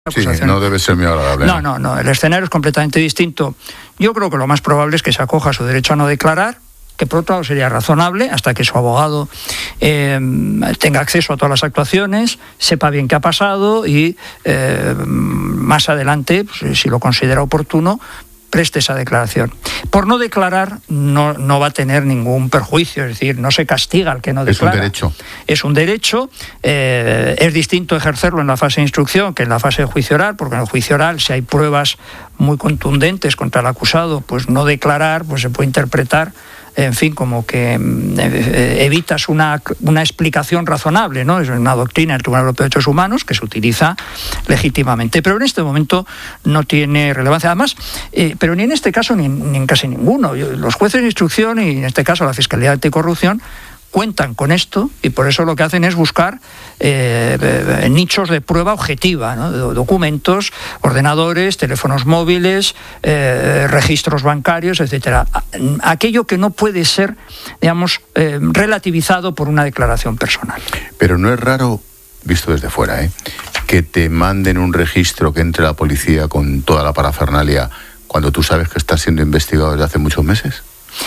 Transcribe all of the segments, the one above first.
Sí, no debe ser muy agradable. No, el escenario es completamente distinto. Yo creo que lo más probable es que se acoja a su derecho a no declarar, que por otro lado sería razonable hasta que su abogado tenga acceso a todas las actuaciones, sepa bien qué ha pasado y más adelante, pues, si lo considera oportuno, preste esa declaración. Por no declarar no va a tener ningún perjuicio, es decir, no se castiga al que no declara. Es un derecho. Es un derecho. Es distinto ejercerlo en la fase de instrucción que en la fase de juicio oral, porque en el juicio oral, si hay pruebas muy contundentes contra el acusado, pues no declarar, pues se puede interpretar, en fin, como que evitas una explicación razonable, ¿no? Es una doctrina del Tribunal Europeo de Derechos Humanos que se utiliza legítimamente, pero en este momento no tiene relevancia. Además, pero ni en este caso ni en casi ninguno. Los jueces de instrucción y en este caso la Fiscalía Anticorrupción cuentan con esto y por eso lo que hacen es buscar nichos de prueba objetiva, ¿no? Documentos, ordenadores, teléfonos móviles, registros bancarios, etcétera. Aquello que no puede ser, digamos, relativizado por una declaración personal. Pero no es raro, visto desde fuera, que te manden un registro, que entre la policía con toda la parafernalia cuando tú sabes que estás siendo investigado desde hace muchos meses.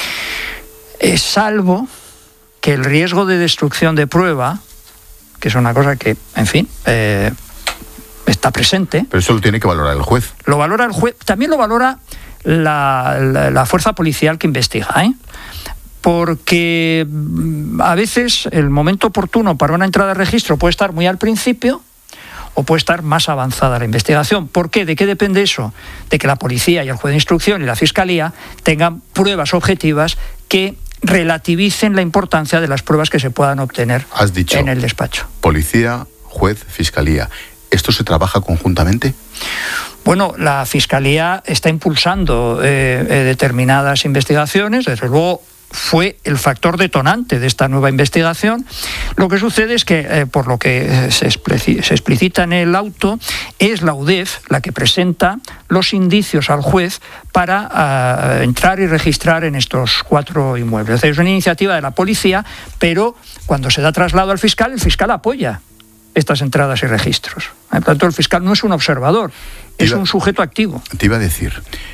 Salvo que el riesgo de destrucción de prueba, que es una cosa que, en fin, está presente. Pero eso lo tiene que valorar el juez. Lo valora el juez, también lo valora la fuerza policial que investiga, porque a veces el momento oportuno para una entrada de registro puede estar muy al principio o puede estar más avanzada la investigación. ¿Por qué? ¿De qué depende eso? De que la policía y el juez de instrucción y la fiscalía tengan pruebas objetivas que relativicen la importancia de las pruebas que se puedan obtener en el despacho. Policía, juez, fiscalía. ¿Esto se trabaja conjuntamente? Bueno, la Fiscalía está impulsando determinadas investigaciones, desde luego fue el factor detonante de esta nueva investigación. Lo que sucede es que, por lo que se explicita en el auto, es la UDEF la que presenta los indicios al juez para entrar y registrar en estos 4 inmuebles. Es una iniciativa de la policía, pero cuando se da traslado al fiscal, el fiscal apoya estas entradas y registros. Por tanto, el fiscal no es un observador, es un sujeto activo. Te iba a decir,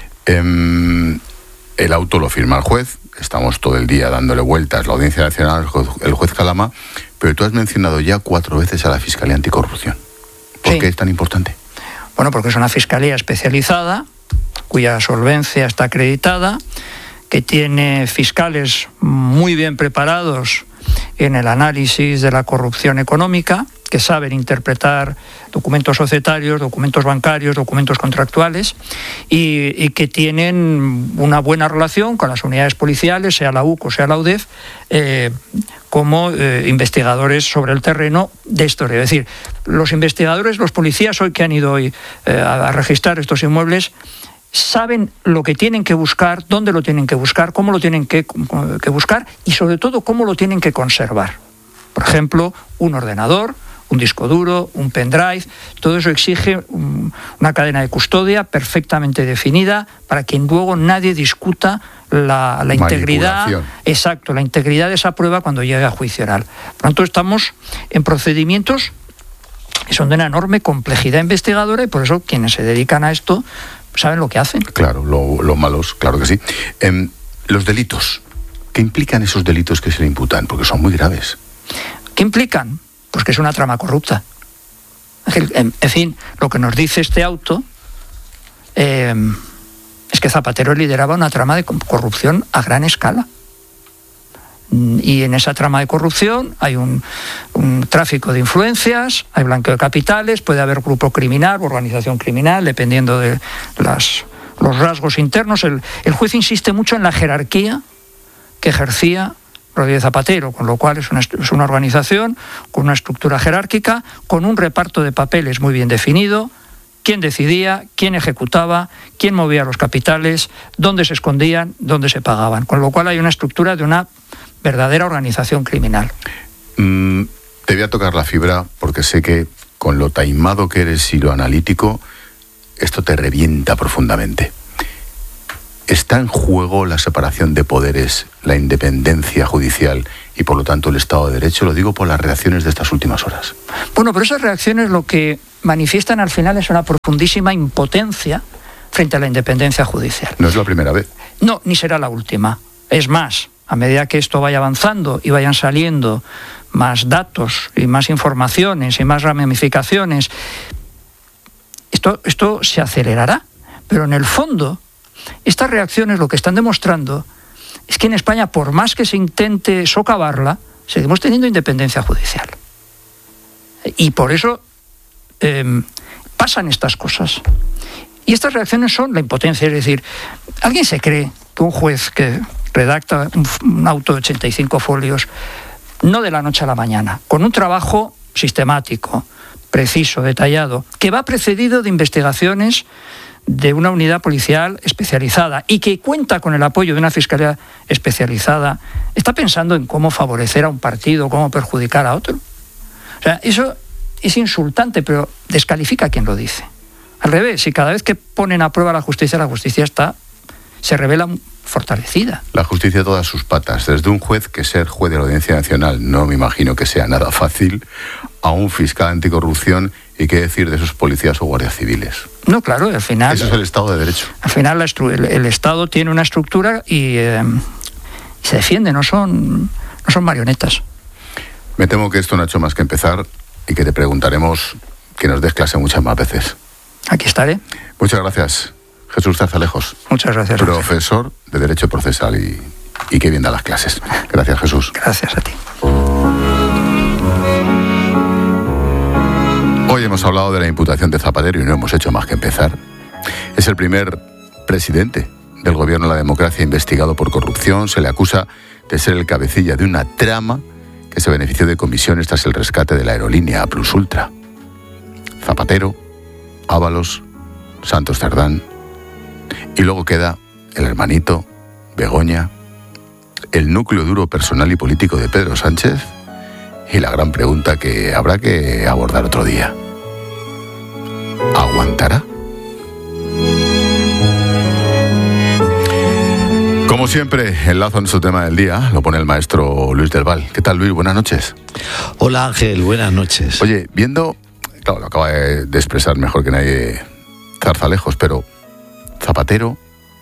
el auto lo firma el juez, estamos todo el día dándole vueltas, la Audiencia Nacional, el juez Calama, pero tú has mencionado ya 4 veces a la Fiscalía Anticorrupción. ¿Por qué es tan importante? Bueno, porque es una fiscalía especializada, cuya solvencia está acreditada, que tiene fiscales muy bien preparados en el análisis de la corrupción económica, que saben interpretar documentos societarios, documentos bancarios, documentos contractuales y que tienen una buena relación con las unidades policiales, sea la UC o sea la UDEF, como investigadores sobre el terreno de historia. Es decir, los investigadores, los policías hoy que han ido hoy a registrar estos inmuebles, saben lo que tienen que buscar, dónde lo tienen que buscar, cómo lo tienen que buscar y sobre todo cómo lo tienen que conservar. Por ejemplo, un ordenador, un disco duro, un pendrive, todo eso exige una cadena de custodia perfectamente definida para que luego nadie discuta la integridad, la integridad de esa prueba cuando llegue a juicio oral. Por lo tanto, estamos en procedimientos que son de una enorme complejidad investigadora y por eso quienes se dedican a esto saben lo que hacen. Claro, lo malos, claro que sí. Los delitos, ¿qué implican esos delitos que se le imputan? Porque son muy graves. ¿Qué implican? Pues que es una trama corrupta. En fin, lo que nos dice este auto es que Zapatero lideraba una trama de corrupción a gran escala. Y en esa trama de corrupción hay un tráfico de influencias, hay blanqueo de capitales, puede haber grupo criminal, organización criminal, dependiendo de los rasgos internos. El juez insiste mucho en la jerarquía que ejercía Rodríguez Zapatero, con lo cual es una organización con una estructura jerárquica, con un reparto de papeles muy bien definido, quién decidía, quién ejecutaba, quién movía los capitales, dónde se escondían, dónde se pagaban, con lo cual hay una estructura de una verdadera organización criminal. Te voy a tocar la fibra porque sé que con lo taimado que eres y lo analítico, esto te revienta profundamente. ¿Está en juego la separación de poderes, la independencia judicial y por lo tanto el Estado de Derecho? Lo digo por las reacciones de estas últimas horas. Bueno, pero esas reacciones lo que manifiestan al final es una profundísima impotencia frente a la independencia judicial. No es la primera vez. No, ni será la última. Es más, a medida que esto vaya avanzando y vayan saliendo más datos y más informaciones y más ramificaciones, esto se acelerará. Pero en el fondo, estas reacciones lo que están demostrando es que en España, por más que se intente socavarla, seguimos teniendo independencia judicial. Y por eso pasan estas cosas. Y estas reacciones son la impotencia. Es decir, ¿alguien se cree que un juez que redacta un auto de 85 folios, no de la noche a la mañana, con un trabajo sistemático, preciso, detallado, que va precedido de investigaciones de una unidad policial especializada y que cuenta con el apoyo de una fiscalía especializada, está pensando en cómo favorecer a un partido, cómo perjudicar a otro? O sea, eso es insultante, pero descalifica a quien lo dice. Al revés, si cada vez que ponen a prueba la justicia se revela fortalecida. La justicia a todas sus patas, desde un juez que ser juez de la Audiencia Nacional, no me imagino que sea nada fácil, a un fiscal anticorrupción, y qué decir de esos policías o guardias civiles. No, claro, al final... Eso es el Estado de Derecho. Al final el Estado tiene una estructura y se defiende, no son marionetas. Me temo que esto no ha hecho más que empezar y que te preguntaremos que nos des clase muchas más veces. Aquí estaré. Muchas gracias, Jesús Zarzalejos. Muchas gracias. Profesor de Derecho Procesal y qué bien da las clases. Gracias, Jesús. Gracias a ti. Hoy hemos hablado de la imputación de Zapatero y no hemos hecho más que empezar. Es el primer presidente del gobierno de la democracia investigado por corrupción. Se le acusa de ser el cabecilla de una trama que se benefició de comisiones tras el rescate de la aerolínea Plus Ultra. Zapatero, Ábalos, Santos Cerdán. Y luego queda el hermanito, Begoña, el núcleo duro personal y político de Pedro Sánchez y la gran pregunta que habrá que abordar otro día. ¿Aguantará? Como siempre, el lazo a nuestro tema del día lo pone el maestro Luis del Val. ¿Qué tal, Luis? Buenas noches. Hola, Ángel. Buenas noches. Oye, viendo... Claro, lo acaba de expresar mejor que nadie Zarzalejos, pero Zapatero,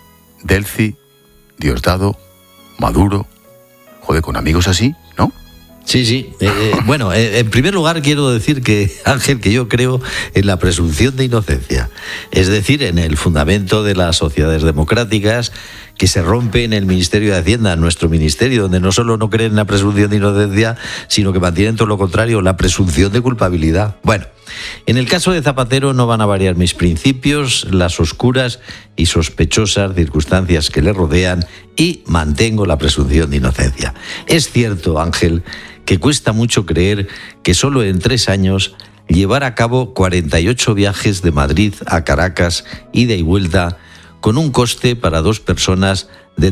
Delcy, Diosdado, Maduro... Joder, con amigos así, ¿no? Sí. Bueno, en primer lugar quiero decir que, Ángel, que yo creo en la presunción de inocencia. Es decir, en el fundamento de las sociedades democráticas que se rompe en el Ministerio de Hacienda, en nuestro ministerio, donde no solo no creen en la presunción de inocencia, sino que mantienen todo lo contrario, la presunción de culpabilidad. Bueno, en el caso de Zapatero no van a variar mis principios, las oscuras y sospechosas circunstancias que le rodean, y mantengo la presunción de inocencia. Es cierto, Ángel, que cuesta mucho creer que solo en 3 años llevar a cabo 48 viajes de Madrid a Caracas, ida y vuelta, con un coste para 2 personas de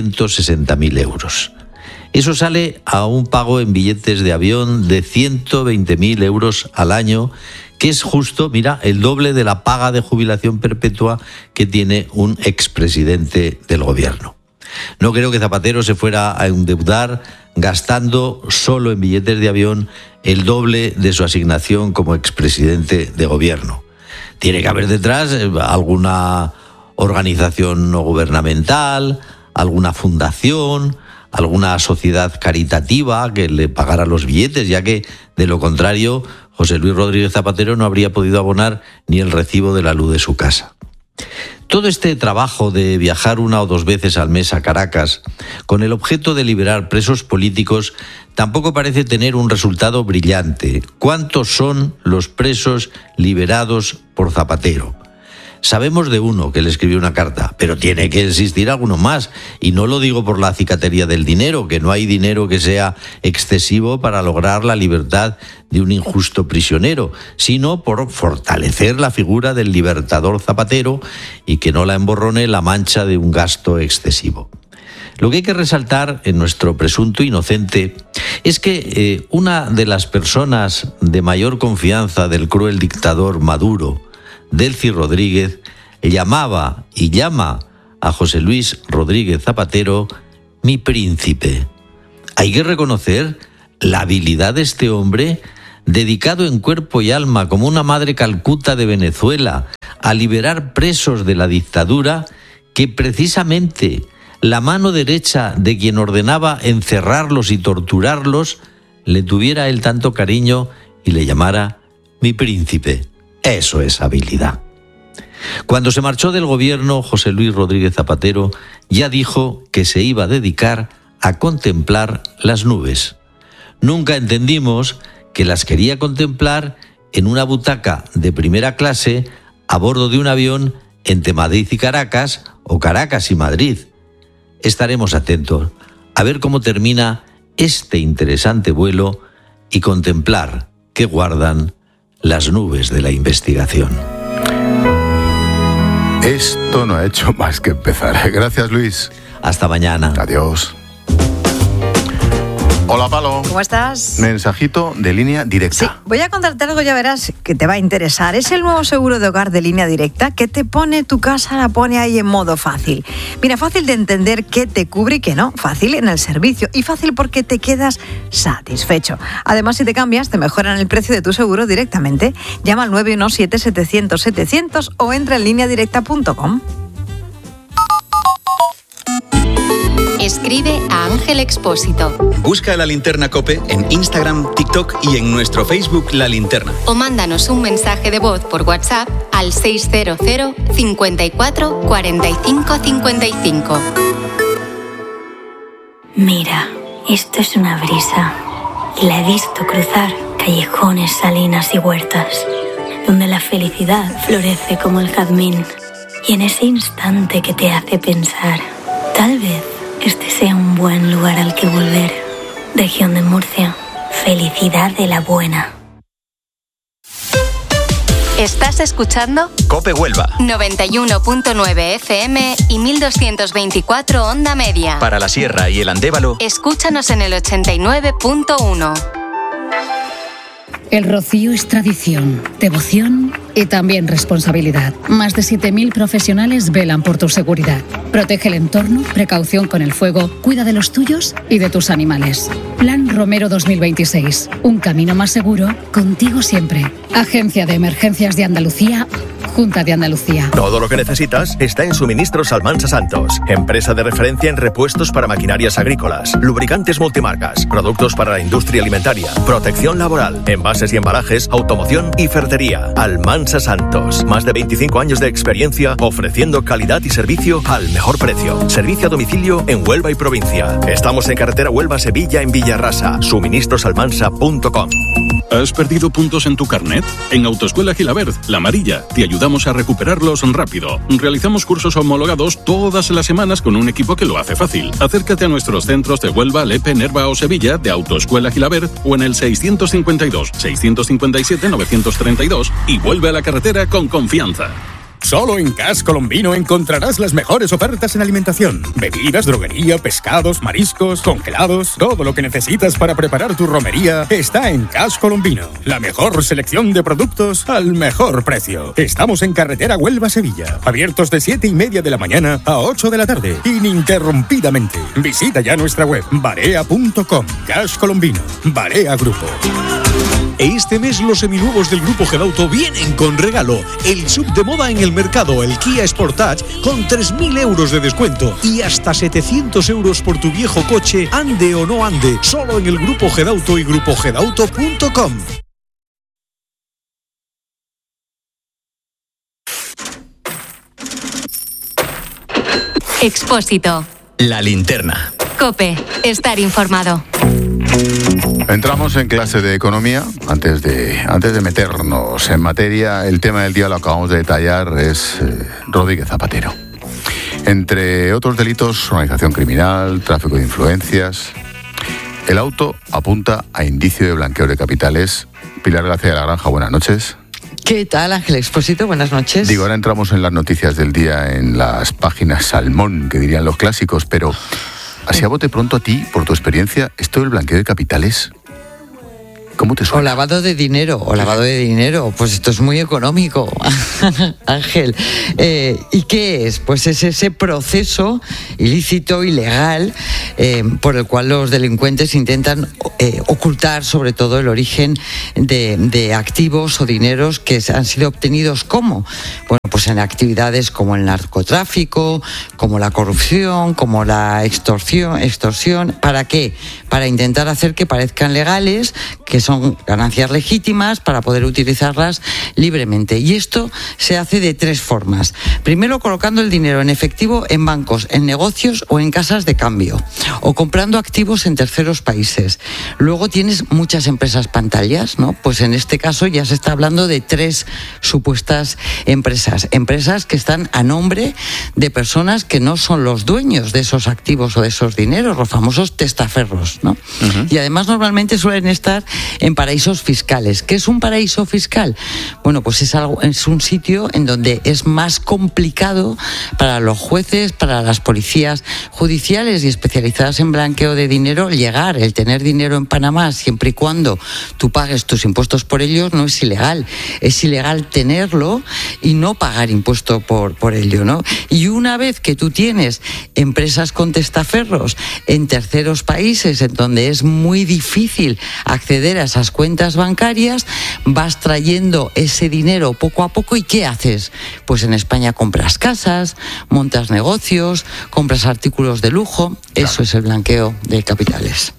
360.000 euros. Eso sale a un pago en billetes de avión de 120.000 euros al año, que es justo, mira, el doble de la paga de jubilación perpetua que tiene un expresidente del gobierno. No creo que Zapatero se fuera a endeudar gastando solo en billetes de avión el doble de su asignación como expresidente de gobierno. Tiene que haber detrás alguna organización no gubernamental, alguna fundación, alguna sociedad caritativa que le pagara los billetes, ya que, de lo contrario, José Luis Rodríguez Zapatero no habría podido abonar ni el recibo de la luz de su casa. Todo este trabajo de viajar 1 o 2 veces al mes a Caracas, con el objeto de liberar presos políticos, tampoco parece tener un resultado brillante. ¿Cuántos son los presos liberados por Zapatero? Sabemos de uno que le escribió una carta, pero tiene que existir alguno más. Y no lo digo por la acicatería del dinero, que no hay dinero que sea excesivo para lograr la libertad de un injusto prisionero, sino por fortalecer la figura del libertador Zapatero y que no la emborrone la mancha de un gasto excesivo. Lo que hay que resaltar en nuestro presunto inocente es que una de las personas de mayor confianza del cruel dictador Maduro, Delcy Rodríguez, llamaba y llama a José Luis Rodríguez Zapatero mi príncipe. Hay que reconocer la habilidad de este hombre dedicado en cuerpo y alma, como una madre Calcuta de Venezuela, a liberar presos de la dictadura, que precisamente la mano derecha de quien ordenaba encerrarlos y torturarlos le tuviera él tanto cariño y le llamara mi príncipe. Eso es habilidad. Cuando se marchó del gobierno, José Luis Rodríguez Zapatero ya dijo que se iba a dedicar a contemplar las nubes. Nunca entendimos que las quería contemplar en una butaca de primera clase a bordo de un avión entre Madrid y Caracas o Caracas y Madrid. Estaremos atentos a ver cómo termina este interesante vuelo y contemplar qué guardan las nubes de la investigación. Esto no ha hecho más que empezar. Gracias, Luis. Hasta mañana. Adiós. Hola, Palo. ¿Cómo estás? Mensajito de Línea Directa. Sí, voy a contarte algo, ya verás, que te va a interesar. Es el nuevo seguro de hogar de Línea Directa que te pone tu casa, la pone ahí en modo fácil. Mira, fácil de entender qué te cubre y qué no. Fácil en el servicio y fácil porque te quedas satisfecho. Además, si te cambias, te mejoran el precio de tu seguro directamente. Llama al 917-700-700 o entra en lineadirecta.com. Escribe a Ángel Expósito. Busca La Linterna COPE en Instagram, TikTok y en nuestro Facebook La Linterna. O mándanos un mensaje de voz por WhatsApp al 600 54 45 55. Mira, esto es una brisa. Y la he visto cruzar callejones, salinas y huertas, donde la felicidad florece como el jazmín. Y en ese instante que te hace pensar, tal vez este sea un buen lugar al que volver. Región de Murcia. Felicidad de la buena. ¿Estás escuchando? COPE Huelva. 91.9 FM y 1224 onda media. Para la Sierra y el Andévalo. Escúchanos en el 89.1. El rocío es tradición, devoción y también responsabilidad. Más de 7.000 profesionales velan por tu seguridad. Protege el entorno, precaución con el fuego, cuida de los tuyos y de tus animales. Plan Romero 2026. Un camino más seguro, contigo siempre. Agencia de Emergencias de Andalucía, Junta de Andalucía. Todo lo que necesitas está en Suministros Almansa Santos. Empresa de referencia en repuestos para maquinarias agrícolas, lubricantes multimarcas, productos para la industria alimentaria, protección laboral, envases y embalajes, automoción y ferretería. Almansa Santos. Más de 25 años de experiencia ofreciendo calidad y servicio al mejor precio. Servicio a domicilio en Huelva y provincia. Estamos en carretera Huelva-Sevilla en Villarrasa. Suministrosalmansa.com. ¿Has perdido puntos en tu carnet? En Autoescuela Gilabert, La Amarilla, te ayudamos a recuperarlos rápido. Realizamos cursos homologados todas las semanas con un equipo que lo hace fácil. Acércate a nuestros centros de Huelva, Lepe, Nerva o Sevilla de Autoescuela Gilabert o en el 652-657-932 y vuelve a la carretera con confianza. Solo en Cash Colombino encontrarás las mejores ofertas en alimentación. Bebidas, droguería, pescados, mariscos, congelados. Todo lo que necesitas para preparar tu romería está en Cash Colombino. La mejor selección de productos al mejor precio. Estamos en carretera Huelva-Sevilla. Abiertos de 7:30 de la mañana a 8 de la tarde. Ininterrumpidamente. Visita ya nuestra web barea.com. Cash Colombino. Barea Grupo. Este mes los seminuevos del Grupo Gedauto vienen con regalo. El sub de moda en el mercado, el Kia Sportage, con 3.000 euros de descuento y hasta 700 euros por tu viejo coche, ande o no ande, solo en el Grupo Gedauto y grupogedauto.com. Expósito. La Linterna. COPE. Estar informado. Entramos en clase de economía. Antes de meternos en materia, el tema del día lo acabamos de detallar, es Rodríguez Zapatero. Entre otros delitos, organización criminal, tráfico de influencias. El auto apunta a indicio de blanqueo de capitales. Pilar García de la Granja, buenas noches. ¿Qué tal, Ángel Expósito? Buenas noches. Digo, ahora entramos en las noticias del día, en las páginas salmón, que dirían los clásicos, pero así a bote pronto, a ti, por tu experiencia, ¿esto del blanqueo de capitales ¿Cómo te suena? O lavado de dinero, pues esto es muy económico, Ángel. ¿Y qué es? Pues es ese proceso ilícito, ilegal, por el cual los delincuentes intentan ocultar sobre todo el origen de activos o dineros que han sido obtenidos ¿cómo? Bueno, pues en actividades como el narcotráfico, como la corrupción, como la extorsión. ¿Para qué? Para intentar hacer que parezcan legales, que son ganancias legítimas, para poder utilizarlas libremente. Y esto se hace de 3 formas. Primero, colocando el dinero en efectivo en bancos, en negocios o en casas de cambio, o comprando activos en terceros países. Luego tienes muchas empresas pantallas, ¿no? Pues en este caso ya se está hablando de 3 supuestas empresas que están a nombre de personas que no son los dueños de esos activos o de esos dineros, los famosos testaferros, ¿no? Uh-huh. Y además normalmente suelen estar en paraísos fiscales. ¿Qué es un paraíso fiscal? Bueno, pues es un sitio en donde es más complicado para los jueces, para las policías judiciales y especializadas en blanqueo de dinero llegar. El tener dinero en Panamá, siempre y cuando tú pagues tus impuestos por ello, no es ilegal. Es ilegal tenerlo y no pagar impuesto por ello, ¿no? Y una vez que tú tienes empresas con testaferros en terceros países, en donde es muy difícil acceder a esas cuentas bancarias, vas trayendo ese dinero poco a poco. ¿Y qué haces? Pues en España compras casas, montas negocios, compras artículos de lujo. Eso es el blanqueo de capitales.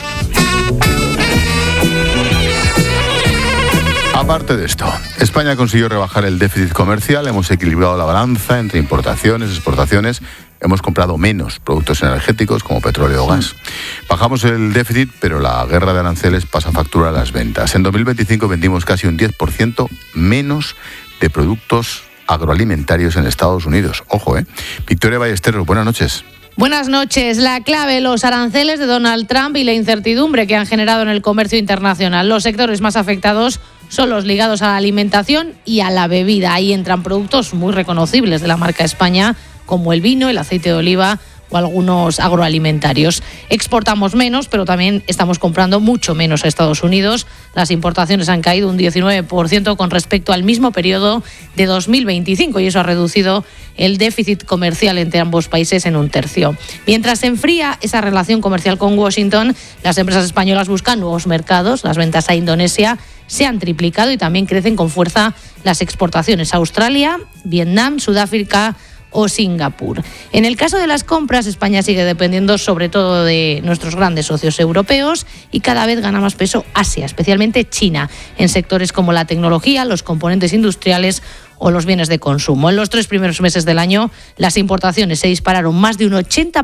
Aparte de esto, España consiguió rebajar el déficit comercial, hemos equilibrado la balanza entre importaciones, exportaciones, hemos comprado menos productos energéticos como petróleo o gas. Bajamos el déficit, pero la guerra de aranceles pasa factura a las ventas. En 2025 vendimos casi un 10% menos de productos agroalimentarios en Estados Unidos. Ojo, Victoria Ballesteros, buenas noches. Buenas noches. La clave, los aranceles de Donald Trump y la incertidumbre que han generado en el comercio internacional. Los sectores más afectados son los ligados a la alimentación y a la bebida. Ahí entran productos muy reconocibles de la marca España, como el vino, el aceite de oliva o algunos agroalimentarios. Exportamos menos, pero también estamos comprando mucho menos a Estados Unidos. Las importaciones han caído un 19% con respecto al mismo periodo de 2025 y eso ha reducido el déficit comercial entre ambos países en un tercio. Mientras se enfría esa relación comercial con Washington, las empresas españolas buscan nuevos mercados. Las ventas a Indonesia se han triplicado y también crecen con fuerza las exportaciones a Australia, Vietnam, Sudáfrica o Singapur. En el caso de las compras, España sigue dependiendo sobre todo de nuestros grandes socios europeos y cada vez gana más peso Asia, especialmente China, en sectores como la tecnología, los componentes industriales o los bienes de consumo. En los 3 primeros meses del año, las importaciones se dispararon más de un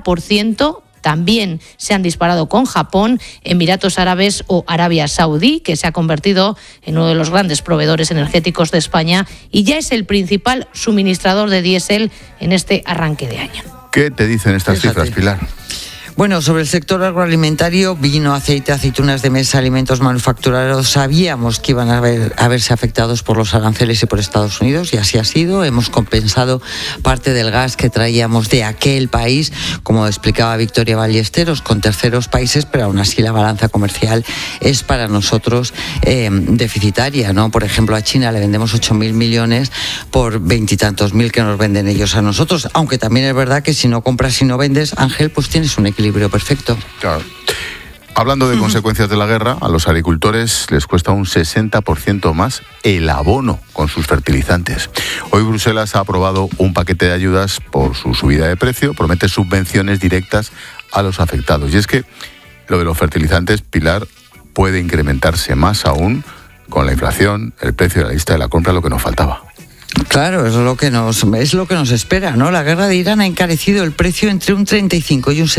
80%. También se han disparado con Japón, Emiratos Árabes o Arabia Saudí, que se ha convertido en uno de los grandes proveedores energéticos de España y ya es el principal suministrador de diésel en este arranque de año. ¿Qué te dicen estas cifras, Pilar? Bueno, sobre el sector agroalimentario, vino, aceite, aceitunas de mesa, alimentos manufacturados, sabíamos que iban a verse afectados por los aranceles y por Estados Unidos, y así ha sido. Hemos compensado parte del gas que traíamos de aquel país, como explicaba Victoria Ballesteros, con terceros países, pero aún así la balanza comercial es para nosotros deficitaria, ¿no? Por ejemplo, a China le vendemos 8.000 millones por 20 y tantos mil que nos venden ellos a nosotros, aunque también es verdad que si no compras y no vendes, Ángel, pues tienes un equilibrio perfecto. Claro. Hablando de consecuencias de la guerra, a los agricultores les cuesta un 60% más el abono con sus fertilizantes. Hoy Bruselas ha aprobado un paquete de ayudas por su subida de precio, promete subvenciones directas a los afectados. Y es que lo de los fertilizantes, Pilar, puede incrementarse más aún con la inflación, el precio de la lista de la compra, lo que nos faltaba. Claro, es lo que nos espera, ¿no? La guerra de Irán ha encarecido el precio entre un 35 y un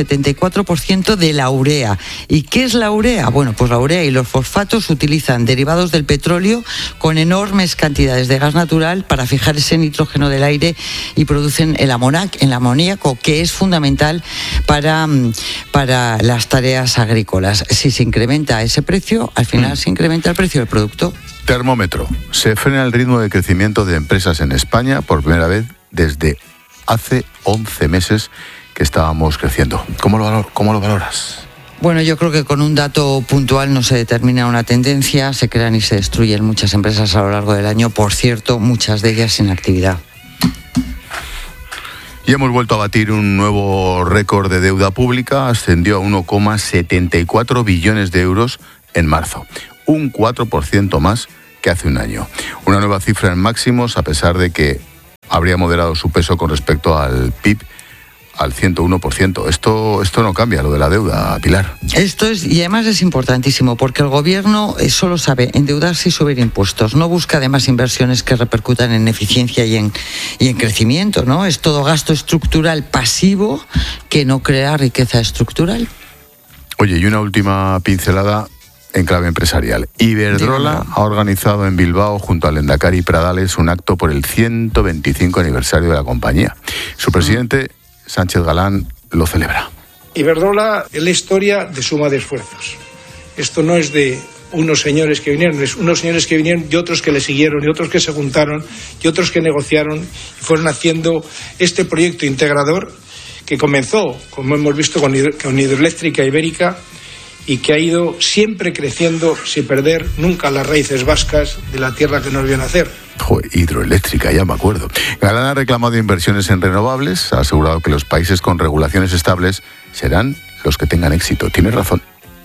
74% de la urea. ¿Y qué es la urea? Bueno, pues la urea y los fosfatos utilizan derivados del petróleo con enormes cantidades de gas natural para fijar ese nitrógeno del aire y producen el amoníaco, que es fundamental para las tareas agrícolas. Si se incrementa ese precio, al final se incrementa el precio del producto. Termómetro. Se frena el ritmo de crecimiento de empresas en España por primera vez desde hace 11 meses que estábamos creciendo. ¿Cómo lo valoras? Bueno, yo creo que con un dato puntual no se determina una tendencia, se crean y se destruyen muchas empresas a lo largo del año, por cierto, muchas de ellas sin actividad. Y hemos vuelto a batir un nuevo récord de deuda pública, ascendió a 1,74 billones de euros en marzo, un 4% más que hace un año. Una nueva cifra en máximos, a pesar de que habría moderado su peso con respecto al PIB al 101%. Esto no cambia, lo de la deuda, Pilar. Esto es, y además es importantísimo, porque el gobierno solo sabe endeudarse y subir impuestos. No busca además inversiones que repercutan en eficiencia y en crecimiento, ¿no? Es todo gasto estructural pasivo que no crea riqueza estructural. Oye, y una última pincelada en clave empresarial. Iberdrola ha organizado en Bilbao, junto al Lehendakari Pradales, un acto por el 125 aniversario de la compañía. Su presidente, Sánchez Galán, lo celebra. Iberdrola es la historia de suma de esfuerzos. Esto no es de unos señores que vinieron, es unos señores que vinieron y otros que le siguieron y otros que se juntaron y otros que negociaron y fueron haciendo este proyecto integrador que comenzó, como hemos visto, con Hidroeléctrica Ibérica, y que ha ido siempre creciendo sin perder nunca las raíces vascas de la tierra que nos vio nacer. Hidroeléctrica, ya me acuerdo. Galán ha reclamado inversiones en renovables, ha asegurado que los países con regulaciones estables serán los que tengan éxito. Tiene razón.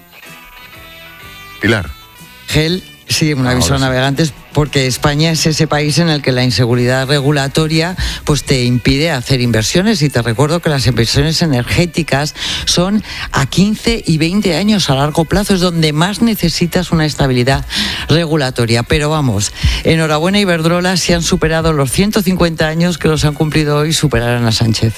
Pilar. Sí, un aviso a navegantes, porque España es ese país en el que la inseguridad regulatoria pues te impide hacer inversiones, y te recuerdo que las inversiones energéticas son a 15 y 20 años a largo plazo, es donde más necesitas una estabilidad regulatoria. Pero vamos, enhorabuena Iberdrola, si han superado los 150 años que los han cumplido hoy, superarán a Sánchez.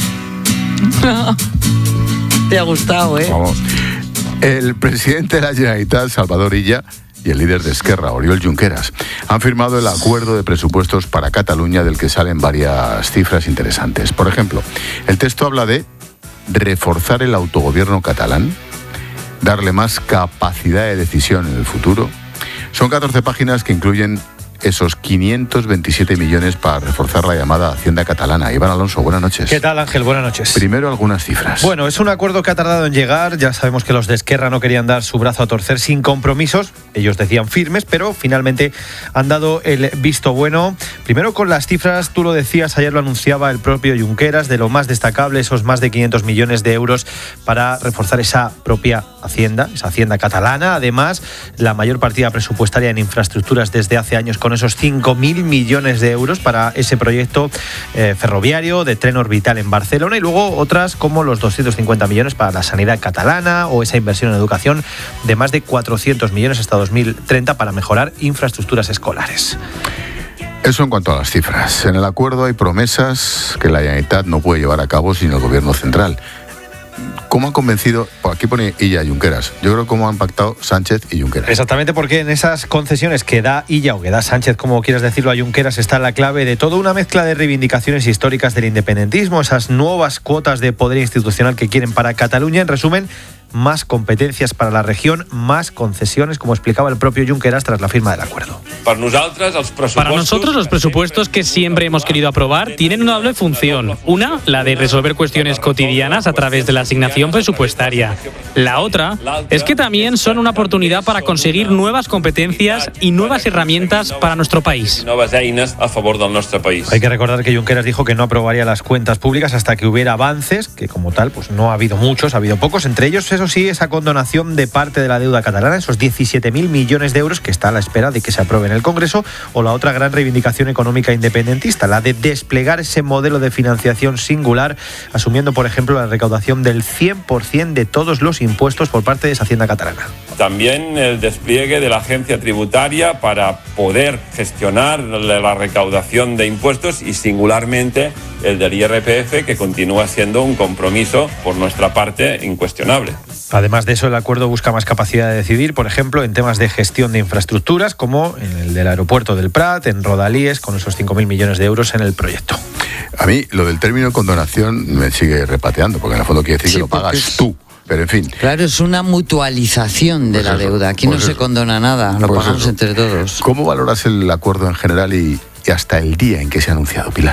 Te ha gustado, ¿eh? Vamos. El presidente de la Generalitat, Salvador Illa, y el líder de Esquerra, Oriol Junqueras, han firmado el acuerdo de presupuestos para Cataluña, del que salen varias cifras interesantes. Por ejemplo, el texto habla de reforzar el autogobierno catalán, darle más capacidad de decisión en el futuro. Son 14 páginas que incluyen esos 527 millones para reforzar la llamada Hacienda catalana. Iván Alonso, buenas noches. ¿Qué tal, Ángel? Buenas noches. Primero, algunas cifras. Bueno, es un acuerdo que ha tardado en llegar. Ya sabemos que los de Esquerra no querían dar su brazo a torcer sin compromisos. Ellos decían firmes, pero finalmente han dado el visto bueno. Primero con las cifras, tú lo decías, ayer lo anunciaba el propio Junqueras, de lo más destacable, esos más de 500 millones de euros para reforzar esa propia Hacienda, esa Hacienda catalana. Además, la mayor partida presupuestaria en infraestructuras desde hace años, con esos 5.000 millones de euros para ese proyecto ferroviario de tren orbital en Barcelona, y luego otras como los 250 millones para la sanidad catalana o esa inversión en educación de más de 400 millones hasta 2030 para mejorar infraestructuras escolares. Eso en cuanto a las cifras. En el acuerdo hay promesas que la Generalitat no puede llevar a cabo sin el gobierno central. ¿Cómo han convencido? Aquí pone Illa y Junqueras. Yo creo cómo han pactado Sánchez y Junqueras. Exactamente, porque en esas concesiones que da Illa o que da Sánchez, como quieras decirlo, a Junqueras, está la clave de toda una mezcla de reivindicaciones históricas del independentismo, esas nuevas cuotas de poder institucional que quieren para Cataluña. En resumen, más competencias para la región, más concesiones, como explicaba el propio Junqueras tras la firma del acuerdo. Para nosotros, los presupuestos que siempre hemos querido aprobar tienen una doble función. Una, la de resolver cuestiones cotidianas a través de la asignación presupuestaria. La otra es que también son una oportunidad para conseguir nuevas competencias y nuevas herramientas para nuestro país. Hay que recordar que Junqueras dijo que no aprobaría las cuentas públicas hasta que hubiera avances, que como tal pues no ha habido muchos, ha habido pocos, entre ellos, eso sí, esa condonación de parte de la deuda catalana, esos 17.000 millones de euros que está a la espera de que se apruebe en el Congreso, o la otra gran reivindicación económica independentista, la de desplegar ese modelo de financiación singular, asumiendo, por ejemplo, la recaudación del 100% de todos los impuestos por parte de esa Hacienda catalana. También el despliegue de la agencia tributaria para poder gestionar la recaudación de impuestos, y singularmente el del IRPF, que continúa siendo un compromiso por nuestra parte incuestionable. Además de eso, el acuerdo busca más capacidad de decidir, por ejemplo, en temas de gestión de infraestructuras, como en el del aeropuerto del Prat, en Rodalíes, con esos 5.000 millones de euros en el proyecto. A mí lo del término condonación me sigue repateando, porque en el fondo quiere decir que lo pagas tú. Pero en fin. Claro, es una mutualización de la deuda. Aquí no se condona nada, lo pagamos entre todos. ¿Cómo valoras el acuerdo en general y hasta el día en que se ha anunciado, Pilar?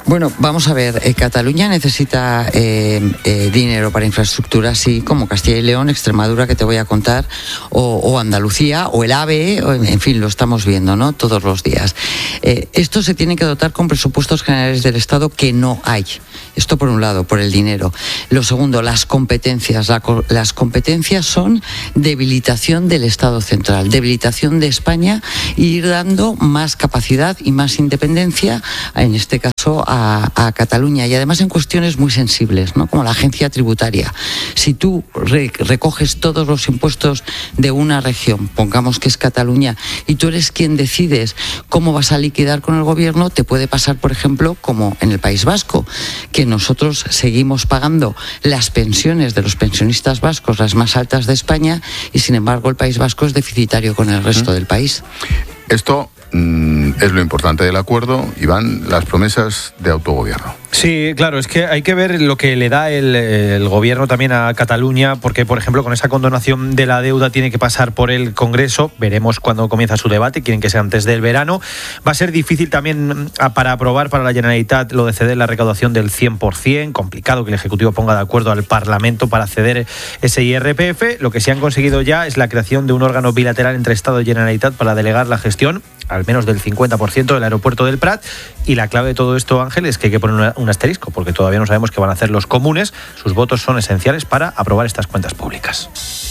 Bueno, vamos a ver, Cataluña necesita dinero para infraestructura, así como Castilla y León, Extremadura, que te voy a contar, o Andalucía, o el AVE, en fin, lo estamos viendo, ¿no? Todos los días. Esto se tiene que dotar con presupuestos generales del Estado que no hay. Esto por un lado, por el dinero. Lo segundo, las competencias. Las competencias son debilitación del Estado central, debilitación de España e ir dando más capacidad y más independencia, en este caso, a Cataluña. Y además en cuestiones muy sensibles, ¿no? Como la agencia tributaria. Si tú recoges todos los impuestos de una región, pongamos que es Cataluña, y tú eres quien decides cómo vas a liquidar con el gobierno, te puede pasar, por ejemplo, como en el País Vasco, que nosotros seguimos pagando las pensiones de los pensionistas vascos, las más altas de España, y sin embargo el País Vasco es deficitario con el resto del país. Esto es lo importante del acuerdo, Iván, las promesas de autogobierno. Sí, claro, es que hay que ver lo que le da el gobierno también a Cataluña, porque, por ejemplo, con esa condonación de la deuda tiene que pasar por el Congreso. Veremos cuándo comienza su debate, quieren que sea antes del verano. Va a ser difícil también para aprobar para la Generalitat lo de ceder la recaudación del 100%, complicado que el Ejecutivo ponga de acuerdo al Parlamento para ceder ese IRPF. Lo que sí han conseguido ya es la creación de un órgano bilateral entre Estado y Generalitat para delegar la gestión, al menos del 50% del aeropuerto del Prat. Y la clave de todo esto, Ángel, es que hay que poner un asterisco, porque todavía no sabemos qué van a hacer los comunes. Sus votos son esenciales para aprobar estas cuentas públicas.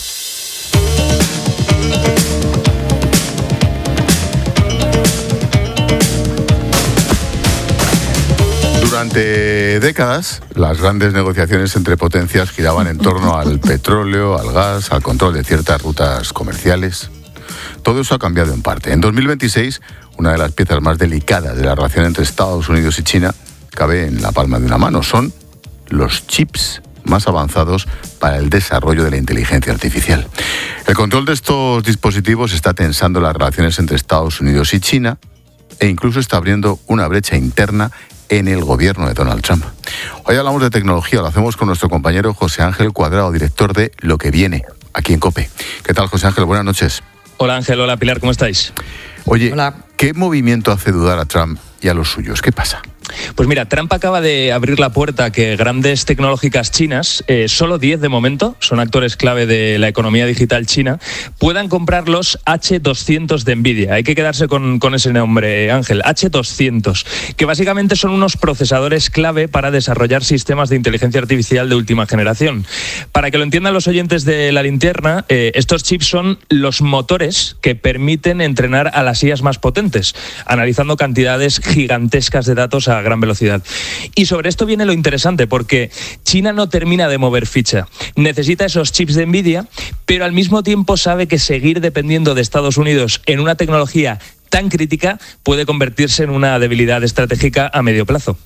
Durante décadas, las grandes negociaciones entre potencias giraban en torno al petróleo, al gas, al control de ciertas rutas comerciales. Todo eso ha cambiado en parte. En 2026, una de las piezas más delicadas de la relación entre Estados Unidos y China cabe en la palma de una mano. Son los chips más avanzados para el desarrollo de la inteligencia artificial. El control de estos dispositivos está tensando las relaciones entre Estados Unidos y China e incluso está abriendo una brecha interna en el gobierno de Donald Trump. Hoy hablamos de tecnología, lo hacemos con nuestro compañero José Ángel Cuadrado, director de Lo que viene, aquí en COPE. ¿Qué tal, José Ángel? Buenas noches. Hola Ángel, hola Pilar, ¿cómo estáis? Oye, hola. ¿Qué movimiento hace dudar a Trump y a los suyos? ¿Qué pasa? Pues mira, Trump acaba de abrir la puerta a que grandes tecnológicas chinas, solo 10 de momento, son actores clave de la economía digital china, puedan comprar los H200 de Nvidia. Hay que quedarse con ese nombre, Ángel, H200, que básicamente son unos procesadores clave para desarrollar sistemas de inteligencia artificial de última generación. Para que lo entiendan los oyentes de La Linterna, estos chips son los motores que permiten entrenar a las IAs más potentes, analizando cantidades gigantescas de datos a gran velocidad. Y sobre esto viene lo interesante, porque China no termina de mover ficha. Necesita esos chips de Nvidia, pero al mismo tiempo sabe que seguir dependiendo de Estados Unidos en una tecnología tan crítica puede convertirse en una debilidad estratégica a medio plazo.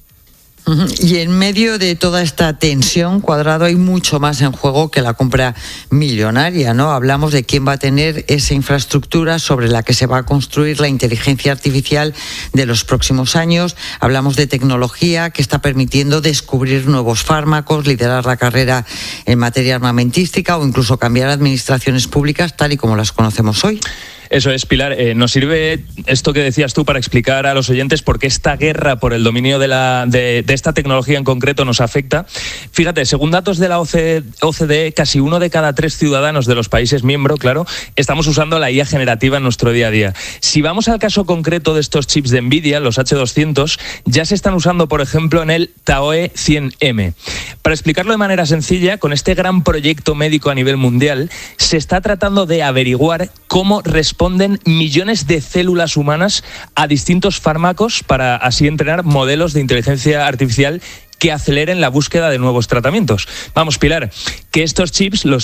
Y en medio de toda esta tensión, Cuadrado, hay mucho más en juego que la compra millonaria, ¿no? Hablamos de quién va a tener esa infraestructura sobre la que se va a construir la inteligencia artificial de los próximos años. Hablamos de tecnología que está permitiendo descubrir nuevos fármacos, liderar la carrera en materia armamentística o incluso cambiar administraciones públicas tal y como las conocemos hoy. Eso es, Pilar. Nos sirve esto que decías tú para explicar a los oyentes por qué esta guerra por el dominio de esta tecnología en concreto nos afecta. Fíjate, según datos de la OCDE, casi 1 de cada 3 ciudadanos de los países miembros, claro, estamos usando la IA generativa en nuestro día a día. Si vamos al caso concreto de estos chips de Nvidia, los H200, ya se están usando, por ejemplo, en el TAOE 100M. Para explicarlo de manera sencilla, con este gran proyecto médico a nivel mundial, se está tratando de averiguar cómo responden millones de células humanas a distintos fármacos para así entrenar modelos de inteligencia artificial que aceleren la búsqueda de nuevos tratamientos. Vamos, Pilar, que estos chips, los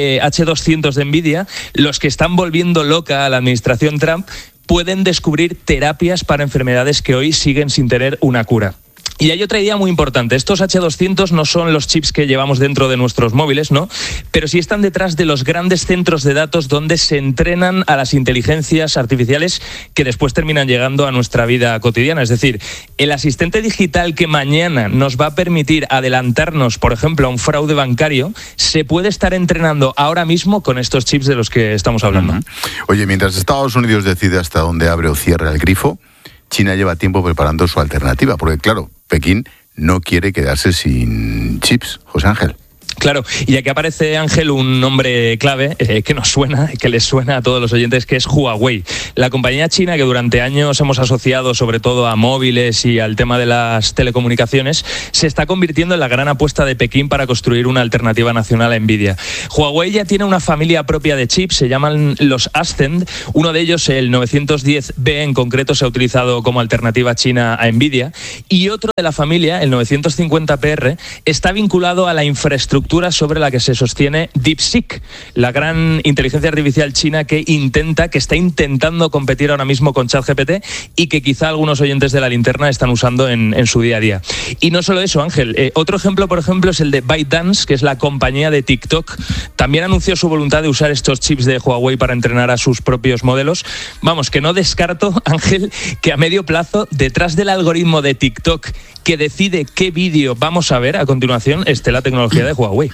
H200 de Nvidia, los que están volviendo loca a la administración Trump, pueden descubrir terapias para enfermedades que hoy siguen sin tener una cura. Y hay otra idea muy importante. Estos H200 no son los chips que llevamos dentro de nuestros móviles, ¿no? Pero sí están detrás de los grandes centros de datos donde se entrenan a las inteligencias artificiales que después terminan llegando a nuestra vida cotidiana. Es decir, el asistente digital que mañana nos va a permitir adelantarnos, por ejemplo, a un fraude bancario, se puede estar entrenando ahora mismo con estos chips de los que estamos hablando. Oye, mientras Estados Unidos decide hasta dónde abre o cierra el grifo, China lleva tiempo preparando su alternativa, porque claro, Pekín no quiere quedarse sin chips. José Ángel. Claro, y aquí aparece, Ángel, un nombre clave que nos suena, que les suena a todos los oyentes, que es Huawei. La compañía china que durante años hemos asociado sobre todo a móviles y al tema de las telecomunicaciones, se está convirtiendo en la gran apuesta de Pekín para construir una alternativa nacional a Nvidia. Huawei ya tiene una familia propia de chips, se llaman los Ascend. Uno de ellos, el 910B en concreto, se ha utilizado como alternativa china a Nvidia. Y otro de la familia, el 950PR, está vinculado a la infraestructura sobre la que se sostiene DeepSeek, la gran inteligencia artificial china que está intentando competir ahora mismo con ChatGPT y que quizá algunos oyentes de La Linterna están usando en su día a día. Y no solo eso, Ángel. Otro ejemplo, por ejemplo, es el de ByteDance, que es la compañía de TikTok. También anunció su voluntad de usar estos chips de Huawei para entrenar a sus propios modelos. Vamos, que no descarto, Ángel, que a medio plazo, detrás del algoritmo de TikTok que decide qué vídeo vamos a ver a continuación, esté la tecnología de Huawei.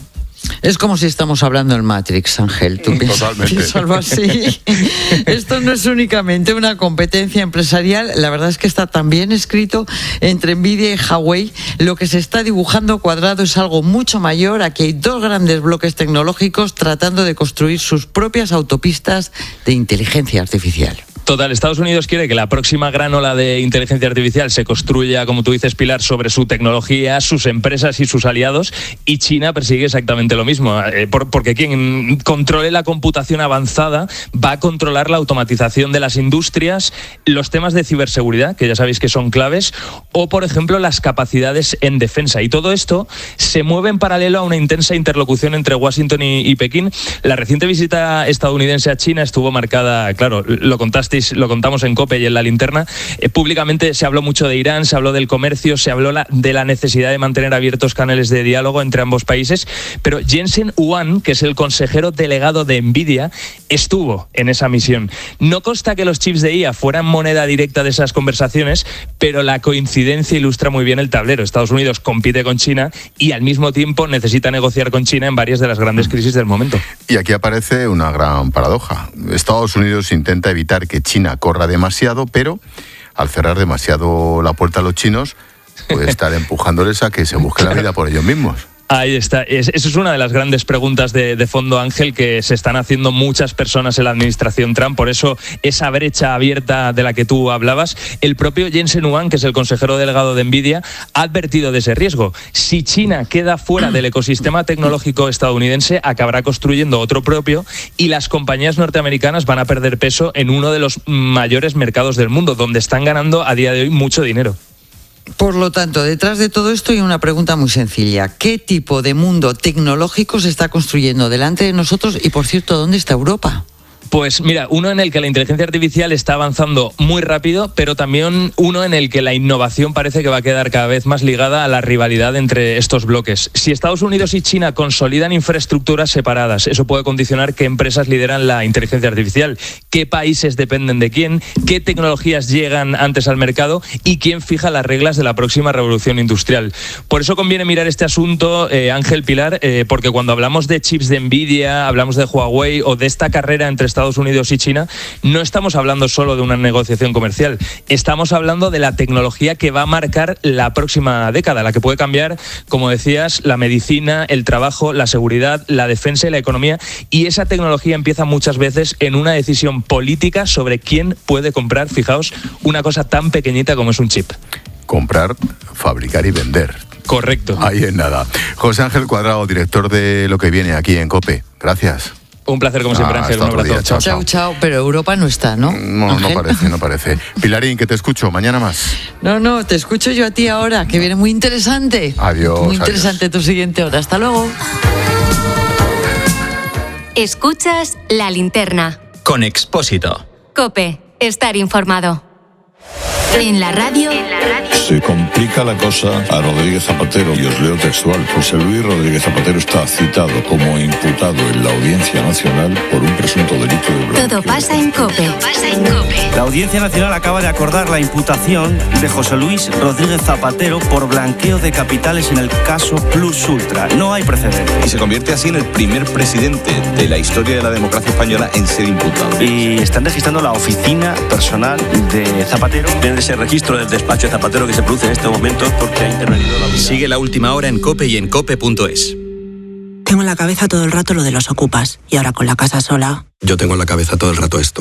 Es como si estamos hablando en Matrix, Ángel. ¿Tú piensas algo así? Esto no es únicamente una competencia empresarial, la verdad es que está tan bien escrito entre Nvidia y Huawei. Lo que se está dibujando cuadrado es algo mucho mayor. Aquí hay dos grandes bloques tecnológicos tratando de construir sus propias autopistas de inteligencia artificial. Total, Estados Unidos quiere que la próxima gran ola de inteligencia artificial se construya, como tú dices, Pilar, sobre su tecnología, sus empresas y sus aliados, y China persigue exactamente lo mismo, porque quien controle la computación avanzada va a controlar la automatización de las industrias, los temas de ciberseguridad, que ya sabéis que son claves, o, por ejemplo, las capacidades en defensa. Y todo esto se mueve en paralelo a una intensa interlocución entre Washington y Pekín. La reciente visita estadounidense a China estuvo marcada, claro, lo contamos en COPE y en La Linterna. Públicamente se habló mucho de Irán, se habló del comercio, se habló de la necesidad de mantener abiertos canales de diálogo entre ambos países, pero Jensen Huang, que es el consejero delegado de Nvidia, estuvo en esa misión. No consta que los chips de IA fueran moneda directa de esas conversaciones, pero la coincidencia ilustra muy bien el tablero. Estados Unidos compite con China y al mismo tiempo necesita negociar con China en varias de las grandes crisis del momento. Y aquí aparece una gran paradoja. Estados Unidos intenta evitar que China corra demasiado, pero al cerrar demasiado la puerta a los chinos, puede estar empujándoles a que se busquen la vida por ellos mismos. Ahí está. Esa es una de las grandes preguntas de fondo, Ángel, que se están haciendo muchas personas en la administración Trump. Por eso, esa brecha abierta de la que tú hablabas, el propio Jensen Huang, que es el consejero delegado de Nvidia, ha advertido de ese riesgo. Si China queda fuera del ecosistema tecnológico estadounidense, acabará construyendo otro propio y las compañías norteamericanas van a perder peso en uno de los mayores mercados del mundo, donde están ganando a día de hoy mucho dinero. Por lo tanto, detrás de todo esto hay una pregunta muy sencilla. ¿Qué tipo de mundo tecnológico se está construyendo delante de nosotros? Y, por cierto, ¿dónde está Europa? Pues mira, uno en el que la inteligencia artificial está avanzando muy rápido, pero también uno en el que la innovación parece que va a quedar cada vez más ligada a la rivalidad entre estos bloques. Si Estados Unidos y China consolidan infraestructuras separadas, eso puede condicionar qué empresas lideran la inteligencia artificial, qué países dependen de quién, qué tecnologías llegan antes al mercado y quién fija las reglas de la próxima revolución industrial. Por eso conviene mirar este asunto, Ángel, Pilar, porque cuando hablamos de chips de Nvidia, hablamos de Huawei o de esta carrera entre Estados Unidos y China, no estamos hablando solo de una negociación comercial, estamos hablando de la tecnología que va a marcar la próxima década, la que puede cambiar, como decías, la medicina, el trabajo, la seguridad, la defensa y la economía, y esa tecnología empieza muchas veces en una decisión política sobre quién puede comprar, fijaos, una cosa tan pequeñita como es un chip. Comprar, fabricar y vender. Correcto. Ahí es nada. José Ángel Cuadrado, aquí en Lo que viene aquí en COPE. Gracias. Un placer como siempre, Ángel. Un abrazo. Chao, chao. Pero Europa no está, ¿no? No parece. Pilarín, que te escucho. Mañana más. No, te escucho yo a ti ahora, que viene muy interesante. Adiós. Muy interesante tu siguiente hora. Hasta luego. Escuchas La Linterna. Con Expósito. COPE. Estar informado. En la radio. Se complica la cosa a Rodríguez Zapatero, y os leo textual. José Luis Rodríguez Zapatero está citado como imputado en la Audiencia Nacional por un presunto delito de blanqueo. Todo pasa en COPE. La Audiencia Nacional acaba de acordar la imputación de José Luis Rodríguez Zapatero por blanqueo de capitales en el caso Plus Ultra. No hay precedentes. Y se convierte así en el primer presidente de la historia de la democracia española en ser imputado. Y están registrando la oficina personal de Zapatero en tener ese registro del despacho de Zapatero que se produce en este momento porque ha intervenido la unidad. Sigue La Última Hora en COPE y en COPE.es. Tengo en la cabeza todo el rato lo de los ocupas y ahora con la casa sola. Yo tengo en la cabeza todo el rato esto.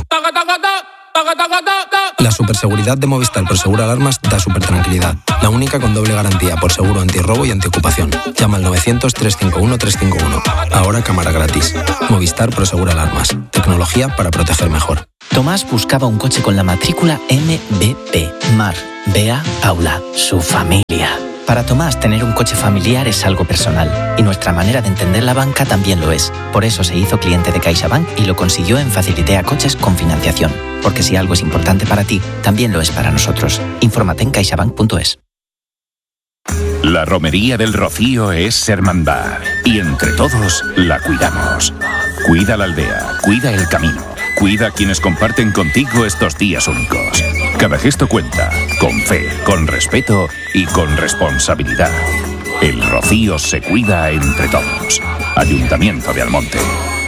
La superseguridad de Movistar Prosegur Alarmas da supertranquilidad. La única con doble garantía por seguro antirrobo y antiocupación. Llama al 900-351-351. Ahora cámara gratis. Movistar Prosegur Alarmas. Tecnología para proteger mejor. Tomás buscaba un coche con la matrícula MBP. Mar, Bea, Paula, su familia. Para Tomás, tener un coche familiar es algo personal, y nuestra manera de entender la banca también lo es. Por eso se hizo cliente de CaixaBank y lo consiguió en Facilitea Coches con financiación. Porque si algo es importante para ti, también lo es para nosotros. Infórmate en caixabank.es. La romería del Rocío es hermandad, y entre todos la cuidamos. Cuida la aldea, cuida el camino, cuida a quienes comparten contigo estos días únicos. Cada gesto cuenta, con fe, con respeto y con responsabilidad. El Rocío se cuida entre todos. Ayuntamiento de Almonte.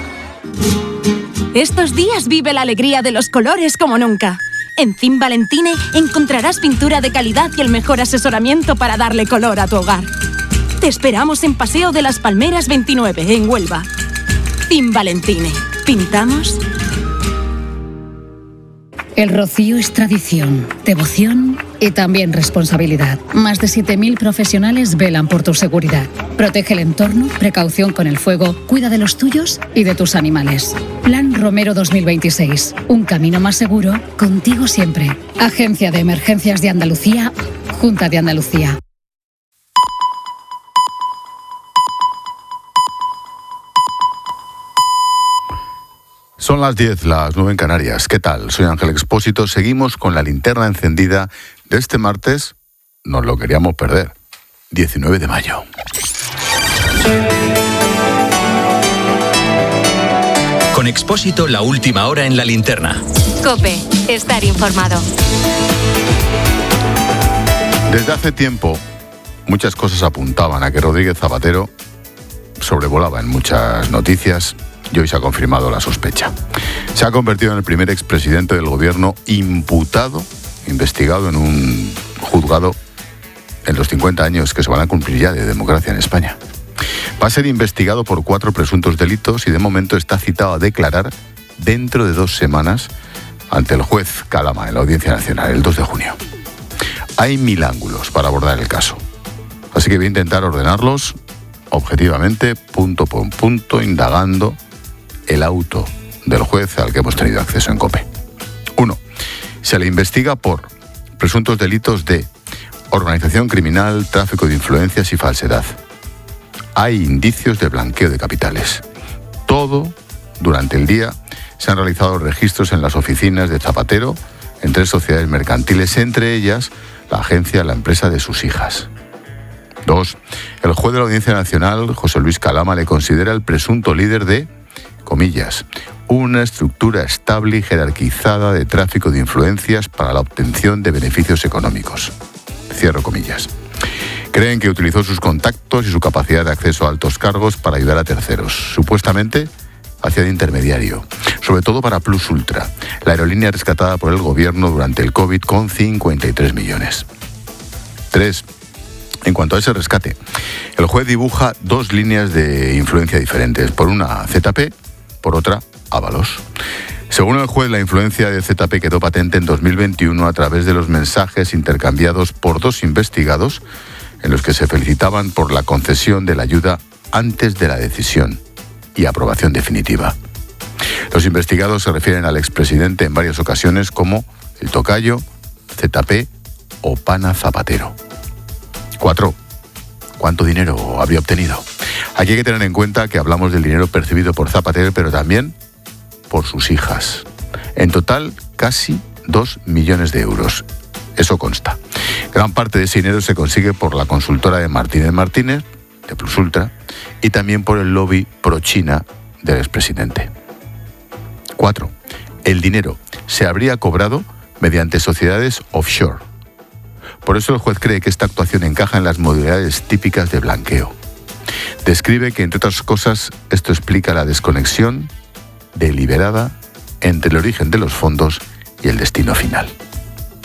Estos días vive la alegría de los colores como nunca. En Cim Valentine encontrarás pintura de calidad y el mejor asesoramiento para darle color a tu hogar. Te esperamos en Paseo de las Palmeras 29, en Huelva. Cim Valentine. ¿Pintamos? El Rocío es tradición, devoción y también responsabilidad. Más de 7.000 profesionales velan por tu seguridad. Protege el entorno, precaución con el fuego, cuida de los tuyos y de tus animales. Plan Romero 2026. Un camino más seguro, contigo siempre. Agencia de Emergencias de Andalucía, Junta de Andalucía. Son las 10, las 9 en Canarias. ¿Qué tal? Soy Ángel Expósito. Seguimos con la linterna encendida de este martes. Nos lo queríamos perder. 19 de mayo. Con Expósito, La Última Hora en la linterna. COPE. Estar informado. Desde hace tiempo, muchas cosas apuntaban a que Rodríguez Zapatero sobrevolaba en muchas noticias. Y hoy se ha confirmado la sospecha. Se ha convertido en el primer expresidente del gobierno imputado, investigado en un juzgado en los 50 años que se van a cumplir ya de democracia en España. Va a ser investigado por 4 presuntos delitos y de momento está citado a declarar dentro de 2 semanas ante el juez Calama en la Audiencia Nacional, el 2 de junio. Hay 1000 ángulos para abordar el caso, así que voy a intentar ordenarlos objetivamente, punto por punto, indagando el auto del juez al que hemos tenido acceso en COPE. 1. Se le investiga por presuntos delitos de organización criminal, tráfico de influencias y falsedad. Hay indicios de blanqueo de capitales. Todo durante el día se han realizado registros en las oficinas de Zapatero en 3 sociedades mercantiles, entre ellas la agencia La Empresa de sus hijas. 2. El juez de la Audiencia Nacional, José Luis Calama, le considera el presunto líder de, comillas, una estructura estable y jerarquizada de tráfico de influencias para la obtención de beneficios económicos. Cierro comillas. Creen que utilizó sus contactos y su capacidad de acceso a altos cargos para ayudar a terceros. Supuestamente hacía de intermediario, sobre todo para Plus Ultra, la aerolínea rescatada por el gobierno durante el COVID con 53 millones. 3. En cuanto a ese rescate, el juez dibuja 2 líneas de influencia diferentes. Por una, ZP, por otra, Ábalos. Según el juez, la influencia de ZP quedó patente en 2021 a través de los mensajes intercambiados por 2 investigados en los que se felicitaban por la concesión de la ayuda antes de la decisión y aprobación definitiva. Los investigados se refieren al expresidente en varias ocasiones como el tocayo, ZP o Pana Zapatero. 4. ¿Cuánto dinero habría obtenido? Aquí hay que tener en cuenta que hablamos del dinero percibido por Zapatero, pero también por sus hijas. En total, casi 2 millones de euros. Eso consta. Gran parte de ese dinero se consigue por la consultora de Martínez Martínez, de Plus Ultra, y también por el lobby pro-China del expresidente. 4. El dinero se habría cobrado mediante sociedades offshore. Por eso el juez cree que esta actuación encaja en las modalidades típicas de blanqueo. Describe que, entre otras cosas, esto explica la desconexión deliberada entre el origen de los fondos y el destino final.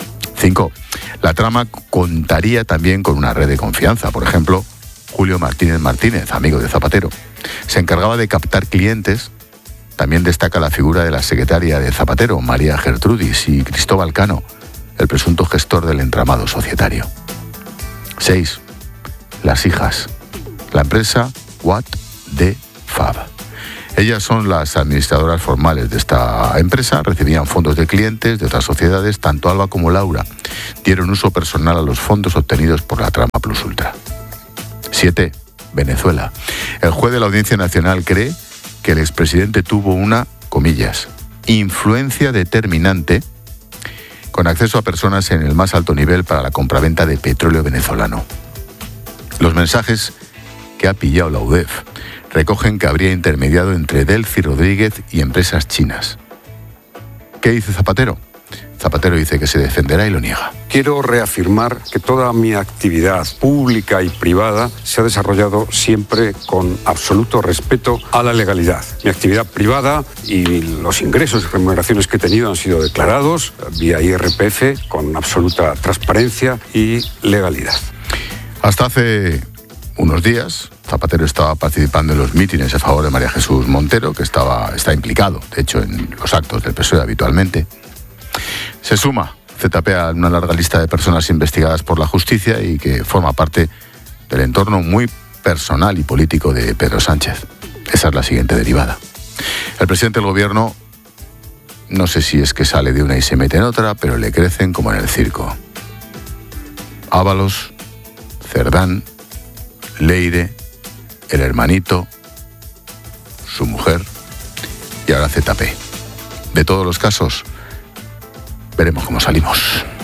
5. La trama contaría también con una red de confianza. Por ejemplo, Julio Martínez, amigo de Zapatero, se encargaba de captar clientes. También destaca la figura de la secretaria de Zapatero, María Gertrudis, y Cristóbal Cano, el presunto gestor del entramado societario. 6. Las hijas. La empresa What the Fab. Ellas son las administradoras formales de esta empresa, recibían fondos de clientes de otras sociedades. Tanto Alba como Laura dieron uso personal a los fondos obtenidos por la trama Plus Ultra. 7. Venezuela. El juez de la Audiencia Nacional cree que el expresidente tuvo una, comillas, influencia determinante con acceso a personas en el más alto nivel para la compraventa de petróleo venezolano. Los mensajes que ha pillado la UDEF recogen que habría intermediado entre Delcy Rodríguez y empresas chinas. ¿Qué dice Zapatero? Zapatero dice que se defenderá y lo niega. Quiero reafirmar que toda mi actividad pública y privada se ha desarrollado siempre con absoluto respeto a la legalidad. Mi actividad privada y los ingresos y remuneraciones que he tenido han sido declarados vía IRPF con absoluta transparencia y legalidad. Hasta hace unos días, Zapatero estaba participando en los mítines a favor de María Jesús Montero, que está implicado, de hecho, en los actos del PSOE habitualmente. Se suma ZP a una larga lista de personas investigadas por la justicia y que forma parte del entorno muy personal y político de Pedro Sánchez. Esa es la siguiente derivada. El presidente del gobierno, no sé si es que sale de una y se mete en otra, pero le crecen como en el circo. Ábalos, Cerdán, Leire, el hermanito, su mujer y ahora ZP. De todos los casos, veremos cómo salimos.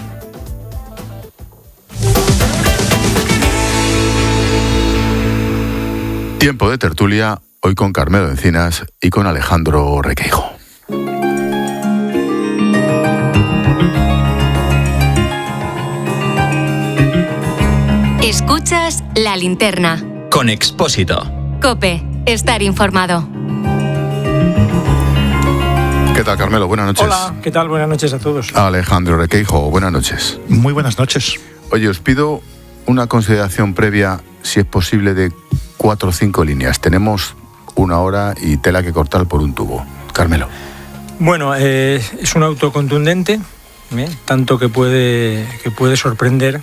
Tiempo de tertulia, hoy con Carmelo Encinas y con Alejandro Requeijo. Escuchas La Linterna. Con Expósito. COPE. Estar informado. ¿Qué tal, Carmelo? Buenas noches. Hola, ¿qué tal? Buenas noches a todos. Alejandro Requeijo, buenas noches. Muy buenas noches. Oye, os pido una consideración previa, si es posible, de 4 o 5 líneas. Tenemos 1 hora y tela que cortar por un tubo. Carmelo. Bueno, es un auto contundente, tanto que puede sorprender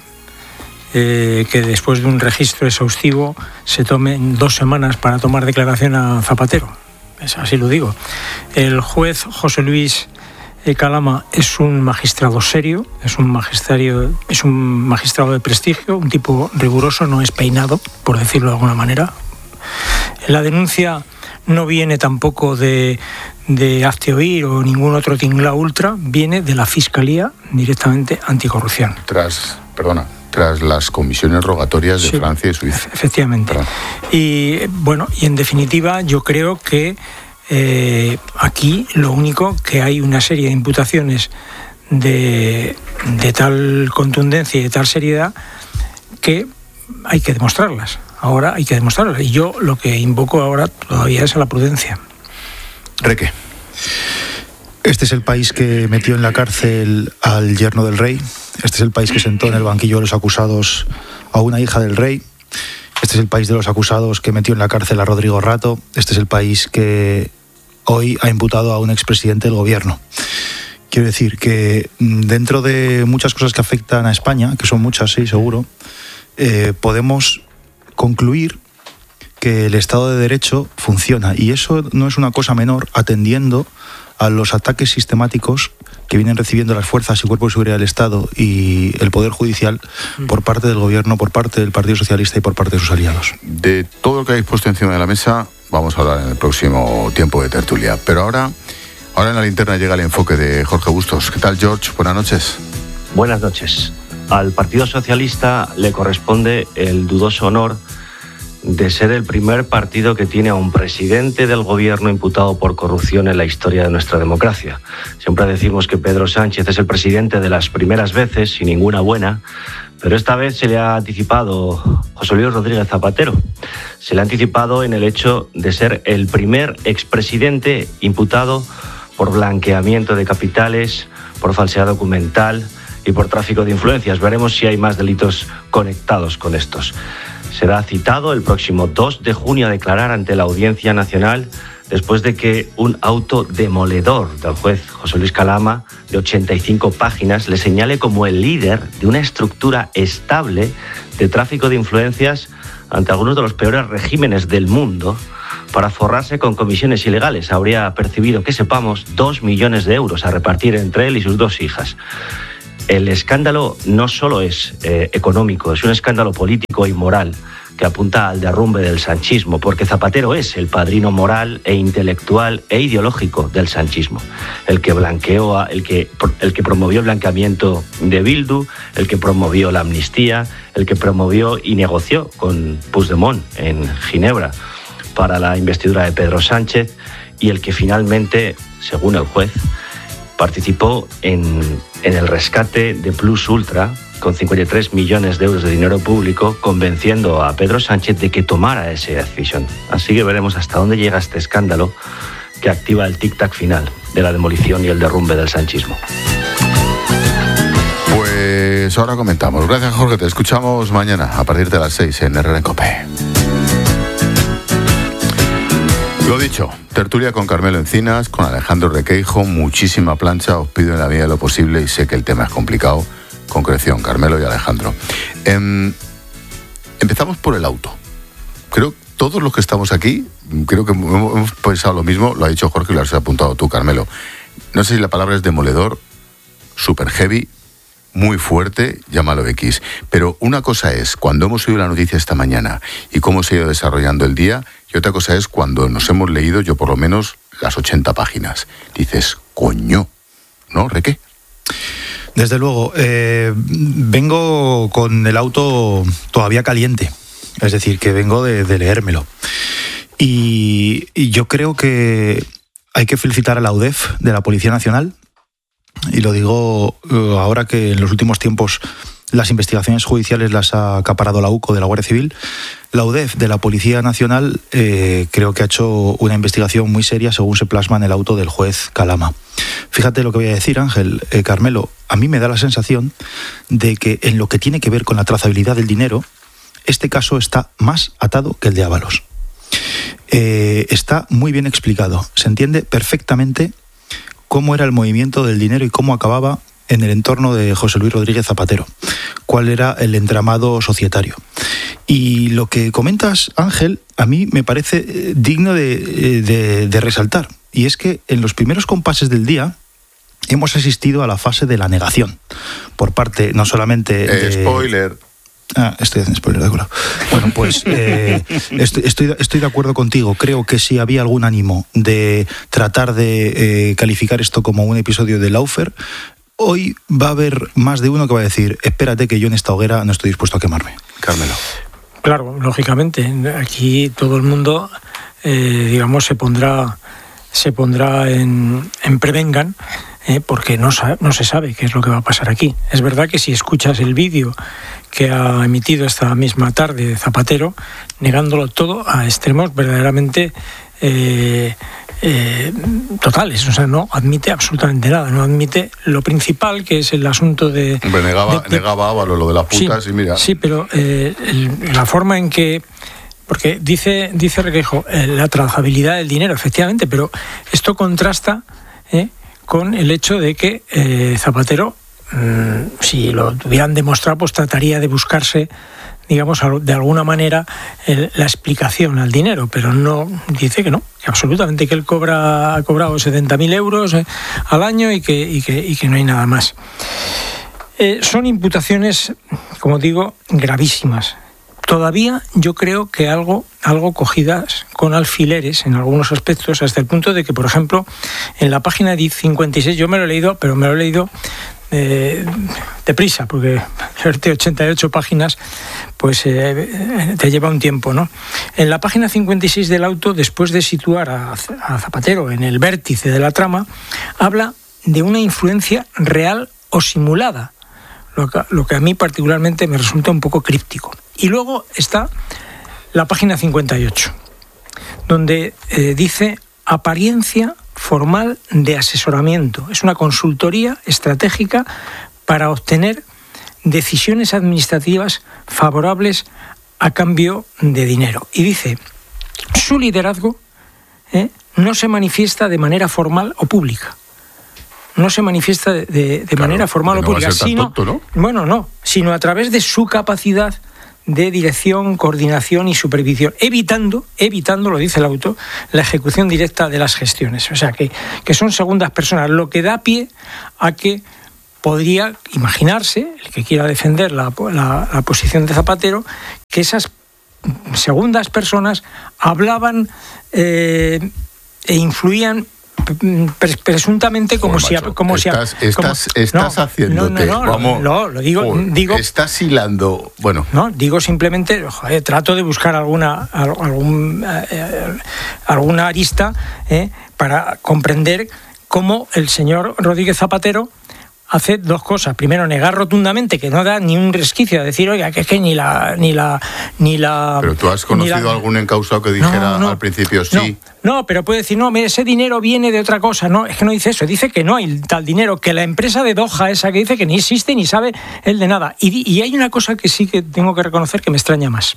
que después de un registro exhaustivo se tomen 2 semanas para tomar declaración a Zapatero. Así lo digo. El juez José Luis Calama es un magistrado serio, es un magistrado de prestigio, un tipo riguroso, no es peinado, por decirlo de alguna manera. La denuncia no viene tampoco de Hazte Oír o ningún otro tinglao ultra, viene de la Fiscalía directamente anticorrupción. Tras las comisiones rogatorias de Francia y Suiza. Efectivamente. Perdón. Y bueno, y en definitiva yo creo que aquí lo único que hay una serie de imputaciones de tal contundencia y de tal seriedad que hay que demostrarlas. Ahora hay que demostrarlas. Y yo lo que invoco ahora todavía es a la prudencia. Reque. Este es el país que metió en la cárcel al yerno del rey. Este es el país que sentó en el banquillo de los acusados a una hija del rey. Este es el país de los acusados que metió en la cárcel a Rodrigo Rato. Este es el país que hoy ha imputado a un expresidente del gobierno. Quiero decir que dentro de muchas cosas que afectan a España, que son muchas, sí, seguro, podemos concluir que el Estado de Derecho funciona. Y eso no es una cosa menor, atendiendo a los ataques sistemáticos que vienen recibiendo las fuerzas y cuerpos de seguridad del Estado y el Poder Judicial por parte del Gobierno, por parte del Partido Socialista y por parte de sus aliados. De todo lo que habéis puesto encima de la mesa vamos a hablar en el próximo tiempo de tertulia. Pero ahora en la linterna llega el enfoque de Jorge Bustos. ¿Qué tal, George? Buenas noches. Buenas noches. Al Partido Socialista le corresponde el dudoso honor de ser el primer partido que tiene a un presidente del gobierno imputado por corrupción en la historia de nuestra democracia. Siempre decimos que Pedro Sánchez es el presidente de las primeras veces y ninguna buena, pero esta vez se le ha anticipado José Luis Rodríguez Zapatero. Se le ha anticipado en el hecho de ser el primer expresidente imputado por blanqueamiento de capitales, por falsedad documental y por tráfico de influencias. Veremos si hay más delitos conectados con estos. Será citado el próximo 2 de junio a declarar ante la Audiencia Nacional después de que un auto demoledor del juez José Luis Calama, de 85 páginas, le señale como el líder de una estructura estable de tráfico de influencias ante algunos de los peores regímenes del mundo para forrarse con comisiones ilegales. Habría percibido, que sepamos, 2 millones de euros a repartir entre él y sus 2 hijas. El escándalo no solo es económico, es un escándalo político y moral que apunta al derrumbe del sanchismo, porque Zapatero es el padrino moral e intelectual e ideológico del sanchismo, el que blanqueó, el que promovió el blanqueamiento de Bildu, el que promovió la amnistía, el que promovió y negoció con Puigdemont en Ginebra para la investidura de Pedro Sánchez, y el que finalmente, según el juez, participó en el rescate de Plus Ultra con 53 millones de euros de dinero público, convenciendo a Pedro Sánchez de que tomara esa decisión. Así que veremos hasta dónde llega este escándalo que activa el tic-tac final de la demolición y el derrumbe del sanchismo. Pues ahora comentamos. Gracias, Jorge. Te escuchamos mañana a partir de las 6 en RN COPE. Lo dicho, tertulia con Carmelo Encinas, con Alejandro Requeijo, muchísima plancha, os pido en la medida de lo posible, y sé que el tema es complicado. Concreción, Carmelo y Alejandro. Empezamos por el auto. Creo que todos los que estamos aquí, creo que hemos pensado lo mismo, lo ha dicho Jorge y lo has apuntado tú, Carmelo. No sé si la palabra es demoledor, super heavy, muy fuerte, llámalo X. Pero una cosa es cuando hemos oído la noticia esta mañana y cómo se ha ido desarrollando el día, y otra cosa es cuando nos hemos leído, yo por lo menos, las 80 páginas. Dices, coño, ¿no, Reque? Desde luego, vengo con el auto todavía caliente, es decir, que vengo de leérmelo. Y yo creo que hay que felicitar a la UDEF de la Policía Nacional, y lo digo ahora que en los últimos tiempos las investigaciones judiciales las ha acaparado la UCO de la Guardia Civil. La UDEF de la Policía Nacional creo que ha hecho una investigación muy seria según se plasma en el auto del juez Calama. Fíjate lo que voy a decir, Ángel, Carmelo, a mí me da la sensación de que en lo que tiene que ver con la trazabilidad del dinero, este caso está más atado que el de Ábalos. Está muy bien explicado, se entiende perfectamente cómo era el movimiento del dinero y cómo acababa en el entorno de José Luis Rodríguez Zapatero, cuál era el entramado societario. Y lo que comentas, Ángel, a mí me parece digno de resaltar, y es que en los primeros compases del día hemos asistido a la fase de la negación, por parte no solamente de... Spoiler. Estoy haciendo spoiler, de acuerdo. Bueno, pues estoy de acuerdo contigo. Creo que si había algún ánimo de tratar de calificar esto como un episodio de Laufer, hoy va a haber más de uno que va a decir, espérate que yo en esta hoguera no estoy dispuesto a quemarme. Carmelo. Claro, lógicamente, aquí todo el mundo, digamos, se pondrá en prevengan, porque no se sabe qué es lo que va a pasar aquí. Es verdad que si escuchas el vídeo que ha emitido esta misma tarde Zapatero, negándolo todo a extremos verdaderamente totales, o sea, no admite absolutamente nada, no admite lo principal, que es el asunto de... Hombre, negaba Ábalos lo de las putas, sí, y mira... Sí, pero la forma en que... Porque dice Requeijo, la trazabilidad del dinero, efectivamente, pero esto contrasta con el hecho de que Zapatero, si lo tuvieran demostrado, pues trataría de buscarse, digamos, de alguna manera la explicación al dinero, pero no, dice que no, que absolutamente, que él ha cobrado 70.000 euros al año y que no hay nada más. Son imputaciones, como digo, gravísimas. Todavía yo creo que algo cogidas con alfileres en algunos aspectos, hasta el punto de que, por ejemplo, en la página 56, yo me lo he leído, pero me lo he leído deprisa, porque leerte 88 páginas pues te lleva un tiempo, ¿no? En la página 56 del auto, después de situar a Zapatero en el vértice de la trama, habla de una influencia real o simulada, lo que a mí particularmente me resulta un poco críptico. Y luego está la página 58, donde dice apariencia formal de asesoramiento. Es una consultoría estratégica para obtener decisiones administrativas favorables a cambio de dinero. Y dice, su liderazgo no se manifiesta de manera formal o pública. No se manifiesta de manera formal o pública, sino, sino a través de su capacidad de dirección, coordinación y supervisión, evitando, lo dice el auto, la ejecución directa de las gestiones. O sea, que son segundas personas, lo que da pie a que podría imaginarse, el que quiera defender la posición de Zapatero, que esas segundas personas hablaban e influían presuntamente como si estás haciéndote, lo digo, estás hilando, digo simplemente, trato de buscar alguna arista para comprender cómo el señor Rodríguez Zapatero hace dos cosas. Primero, negar rotundamente, que no da ni un resquicio, de decir, oiga, que es que ni la... Pero tú has conocido algún encausado que dijera al principio sí. No, pero puede decir, no, ese dinero viene de otra cosa. No, es que no dice eso, dice que no hay tal dinero, que la empresa de Doha, esa que dice que ni existe ni sabe él de nada. Y hay una cosa que sí que tengo que reconocer que me extraña más.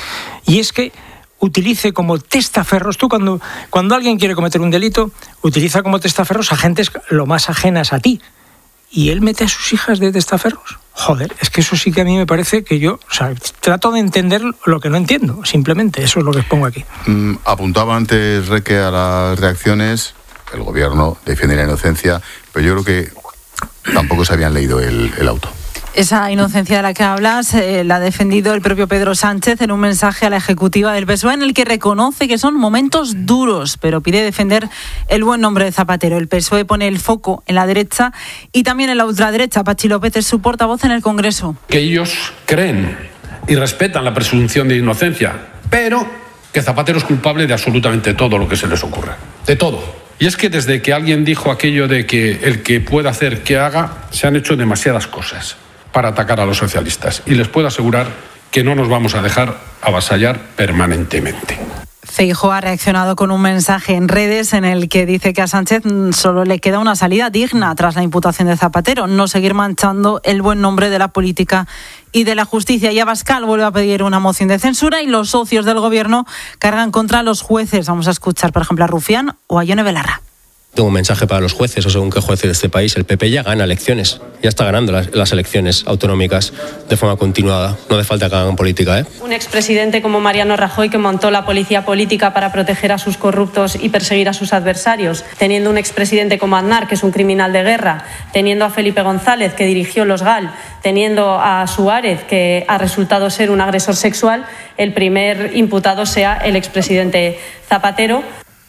Y es que utilice como testaferros, tú cuando alguien quiere cometer un delito, utiliza como testaferros a gentes lo más ajenas a ti. ¿Y él mete a sus hijas de testaferros? Joder, es que eso sí que a mí me parece que yo trato de entender lo que no entiendo, simplemente, eso es lo que expongo aquí. Apuntaba antes Reque a las reacciones, el gobierno defiende la inocencia, pero yo creo que tampoco se habían leído el auto. Esa inocencia de la que hablas la ha defendido el propio Pedro Sánchez en un mensaje a la ejecutiva del PSOE en el que reconoce que son momentos duros, pero pide defender el buen nombre de Zapatero. El PSOE pone el foco en la derecha y también en la ultraderecha. Pachi López es su portavoz en el Congreso. Que ellos creen y respetan la presunción de inocencia, pero que Zapatero es culpable de absolutamente todo lo que se les ocurra. De todo. Y es que desde que alguien dijo aquello de que el que pueda hacer que haga, se han hecho demasiadas cosas para atacar a los socialistas. Y les puedo asegurar que no nos vamos a dejar avasallar permanentemente. Feijóo ha reaccionado con un mensaje en redes en el que dice que a Sánchez solo le queda una salida digna tras la imputación de Zapatero, no seguir manchando el buen nombre de la política y de la justicia. Y Abascal vuelve a pedir una moción de censura y los socios del gobierno cargan contra los jueces. Vamos a escuchar, por ejemplo, a Rufián o a Ione Belarra. Tengo un mensaje para los jueces, o según qué jueces de este país. El PP ya gana elecciones, ya está ganando las elecciones autonómicas de forma continuada. No hace falta que hagan política, Un expresidente como Mariano Rajoy, que montó la policía política para proteger a sus corruptos y perseguir a sus adversarios, teniendo un expresidente como Aznar, que es un criminal de guerra, teniendo a Felipe González, que dirigió los GAL, teniendo a Suárez, que ha resultado ser un agresor sexual, el primer imputado sea el expresidente Zapatero.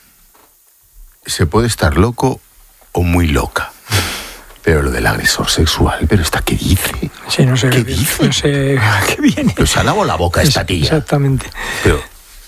Se puede estar loco o muy loca. Pero lo del agresor sexual, ¿pero esta qué dice? Sí, no sé qué dice. No sé qué viene. Pero se ha lavado la boca esta tía. Exactamente. Pero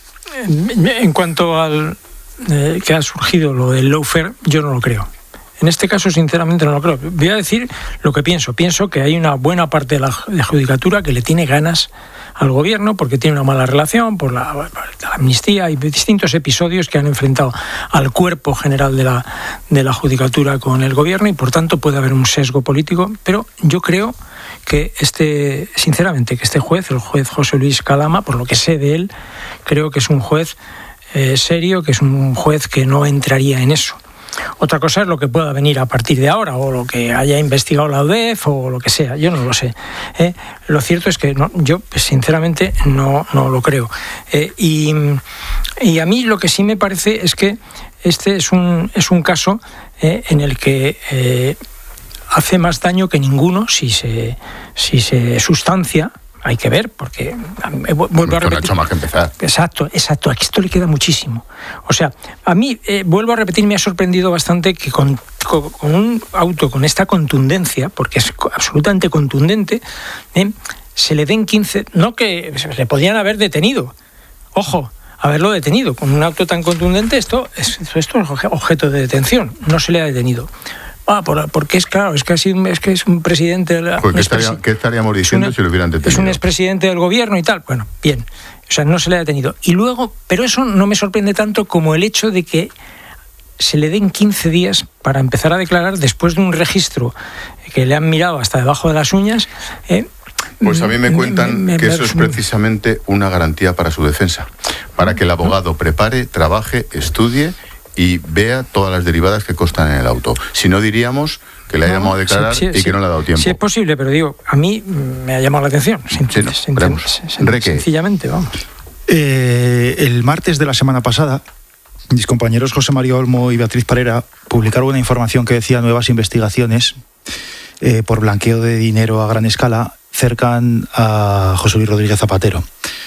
en cuanto al que ha surgido lo del lawfare, yo no lo creo. En este caso, sinceramente, no lo creo. Voy a decir lo que pienso. Pienso que hay una buena parte de la judicatura que le tiene ganas al gobierno porque tiene una mala relación por la amnistía y distintos episodios que han enfrentado al cuerpo general de la judicatura con el gobierno y por tanto puede haber un sesgo político, pero yo creo que sinceramente que este juez, el juez José Luis Calama, por lo que sé de él, creo que es un juez serio, que es un juez que no entraría en eso. Otra cosa es lo que pueda venir a partir de ahora o lo que haya investigado la UDEF o lo que sea, yo no lo sé. Lo cierto es que yo sinceramente no lo creo. Y a mí lo que sí me parece es que este es un caso en el que hace más daño que ninguno si se sustancia. Hay que ver, porque vuelvo a repetir. No ha hecho más que empezar. Exacto. A esto le queda muchísimo. O sea, a mí, vuelvo a repetir, me ha sorprendido bastante que con un auto con esta contundencia, porque es absolutamente contundente, se le den 15. No que le podían haber detenido. Ojo, haberlo detenido. Con un auto tan contundente, esto es objeto de detención. No se le ha detenido. Porque es claro, es que es un presidente. ¿Qué estaríamos diciendo si lo hubieran detenido? Es un expresidente del gobierno y tal. Bueno, bien. O sea, no se le ha detenido. Y luego, pero eso no me sorprende tanto como el hecho de que se le den 15 días para empezar a declarar después de un registro que le han mirado hasta debajo de las uñas. Pues a mí me cuentan que eso es precisamente una garantía para su defensa, para que el abogado prepare, trabaje, estudie y vea todas las derivadas que constan en el auto. Si no, diríamos que le ha llamado a declarar y que no le ha dado tiempo. Sí, es posible, pero digo, a mí me ha llamado la atención. Sencillamente, vamos. El martes de la semana pasada, mis compañeros José María Olmo y Beatriz Parera publicaron una información que decía nuevas investigaciones por blanqueo de dinero a gran escala cercan a José Luis Rodríguez Zapatero.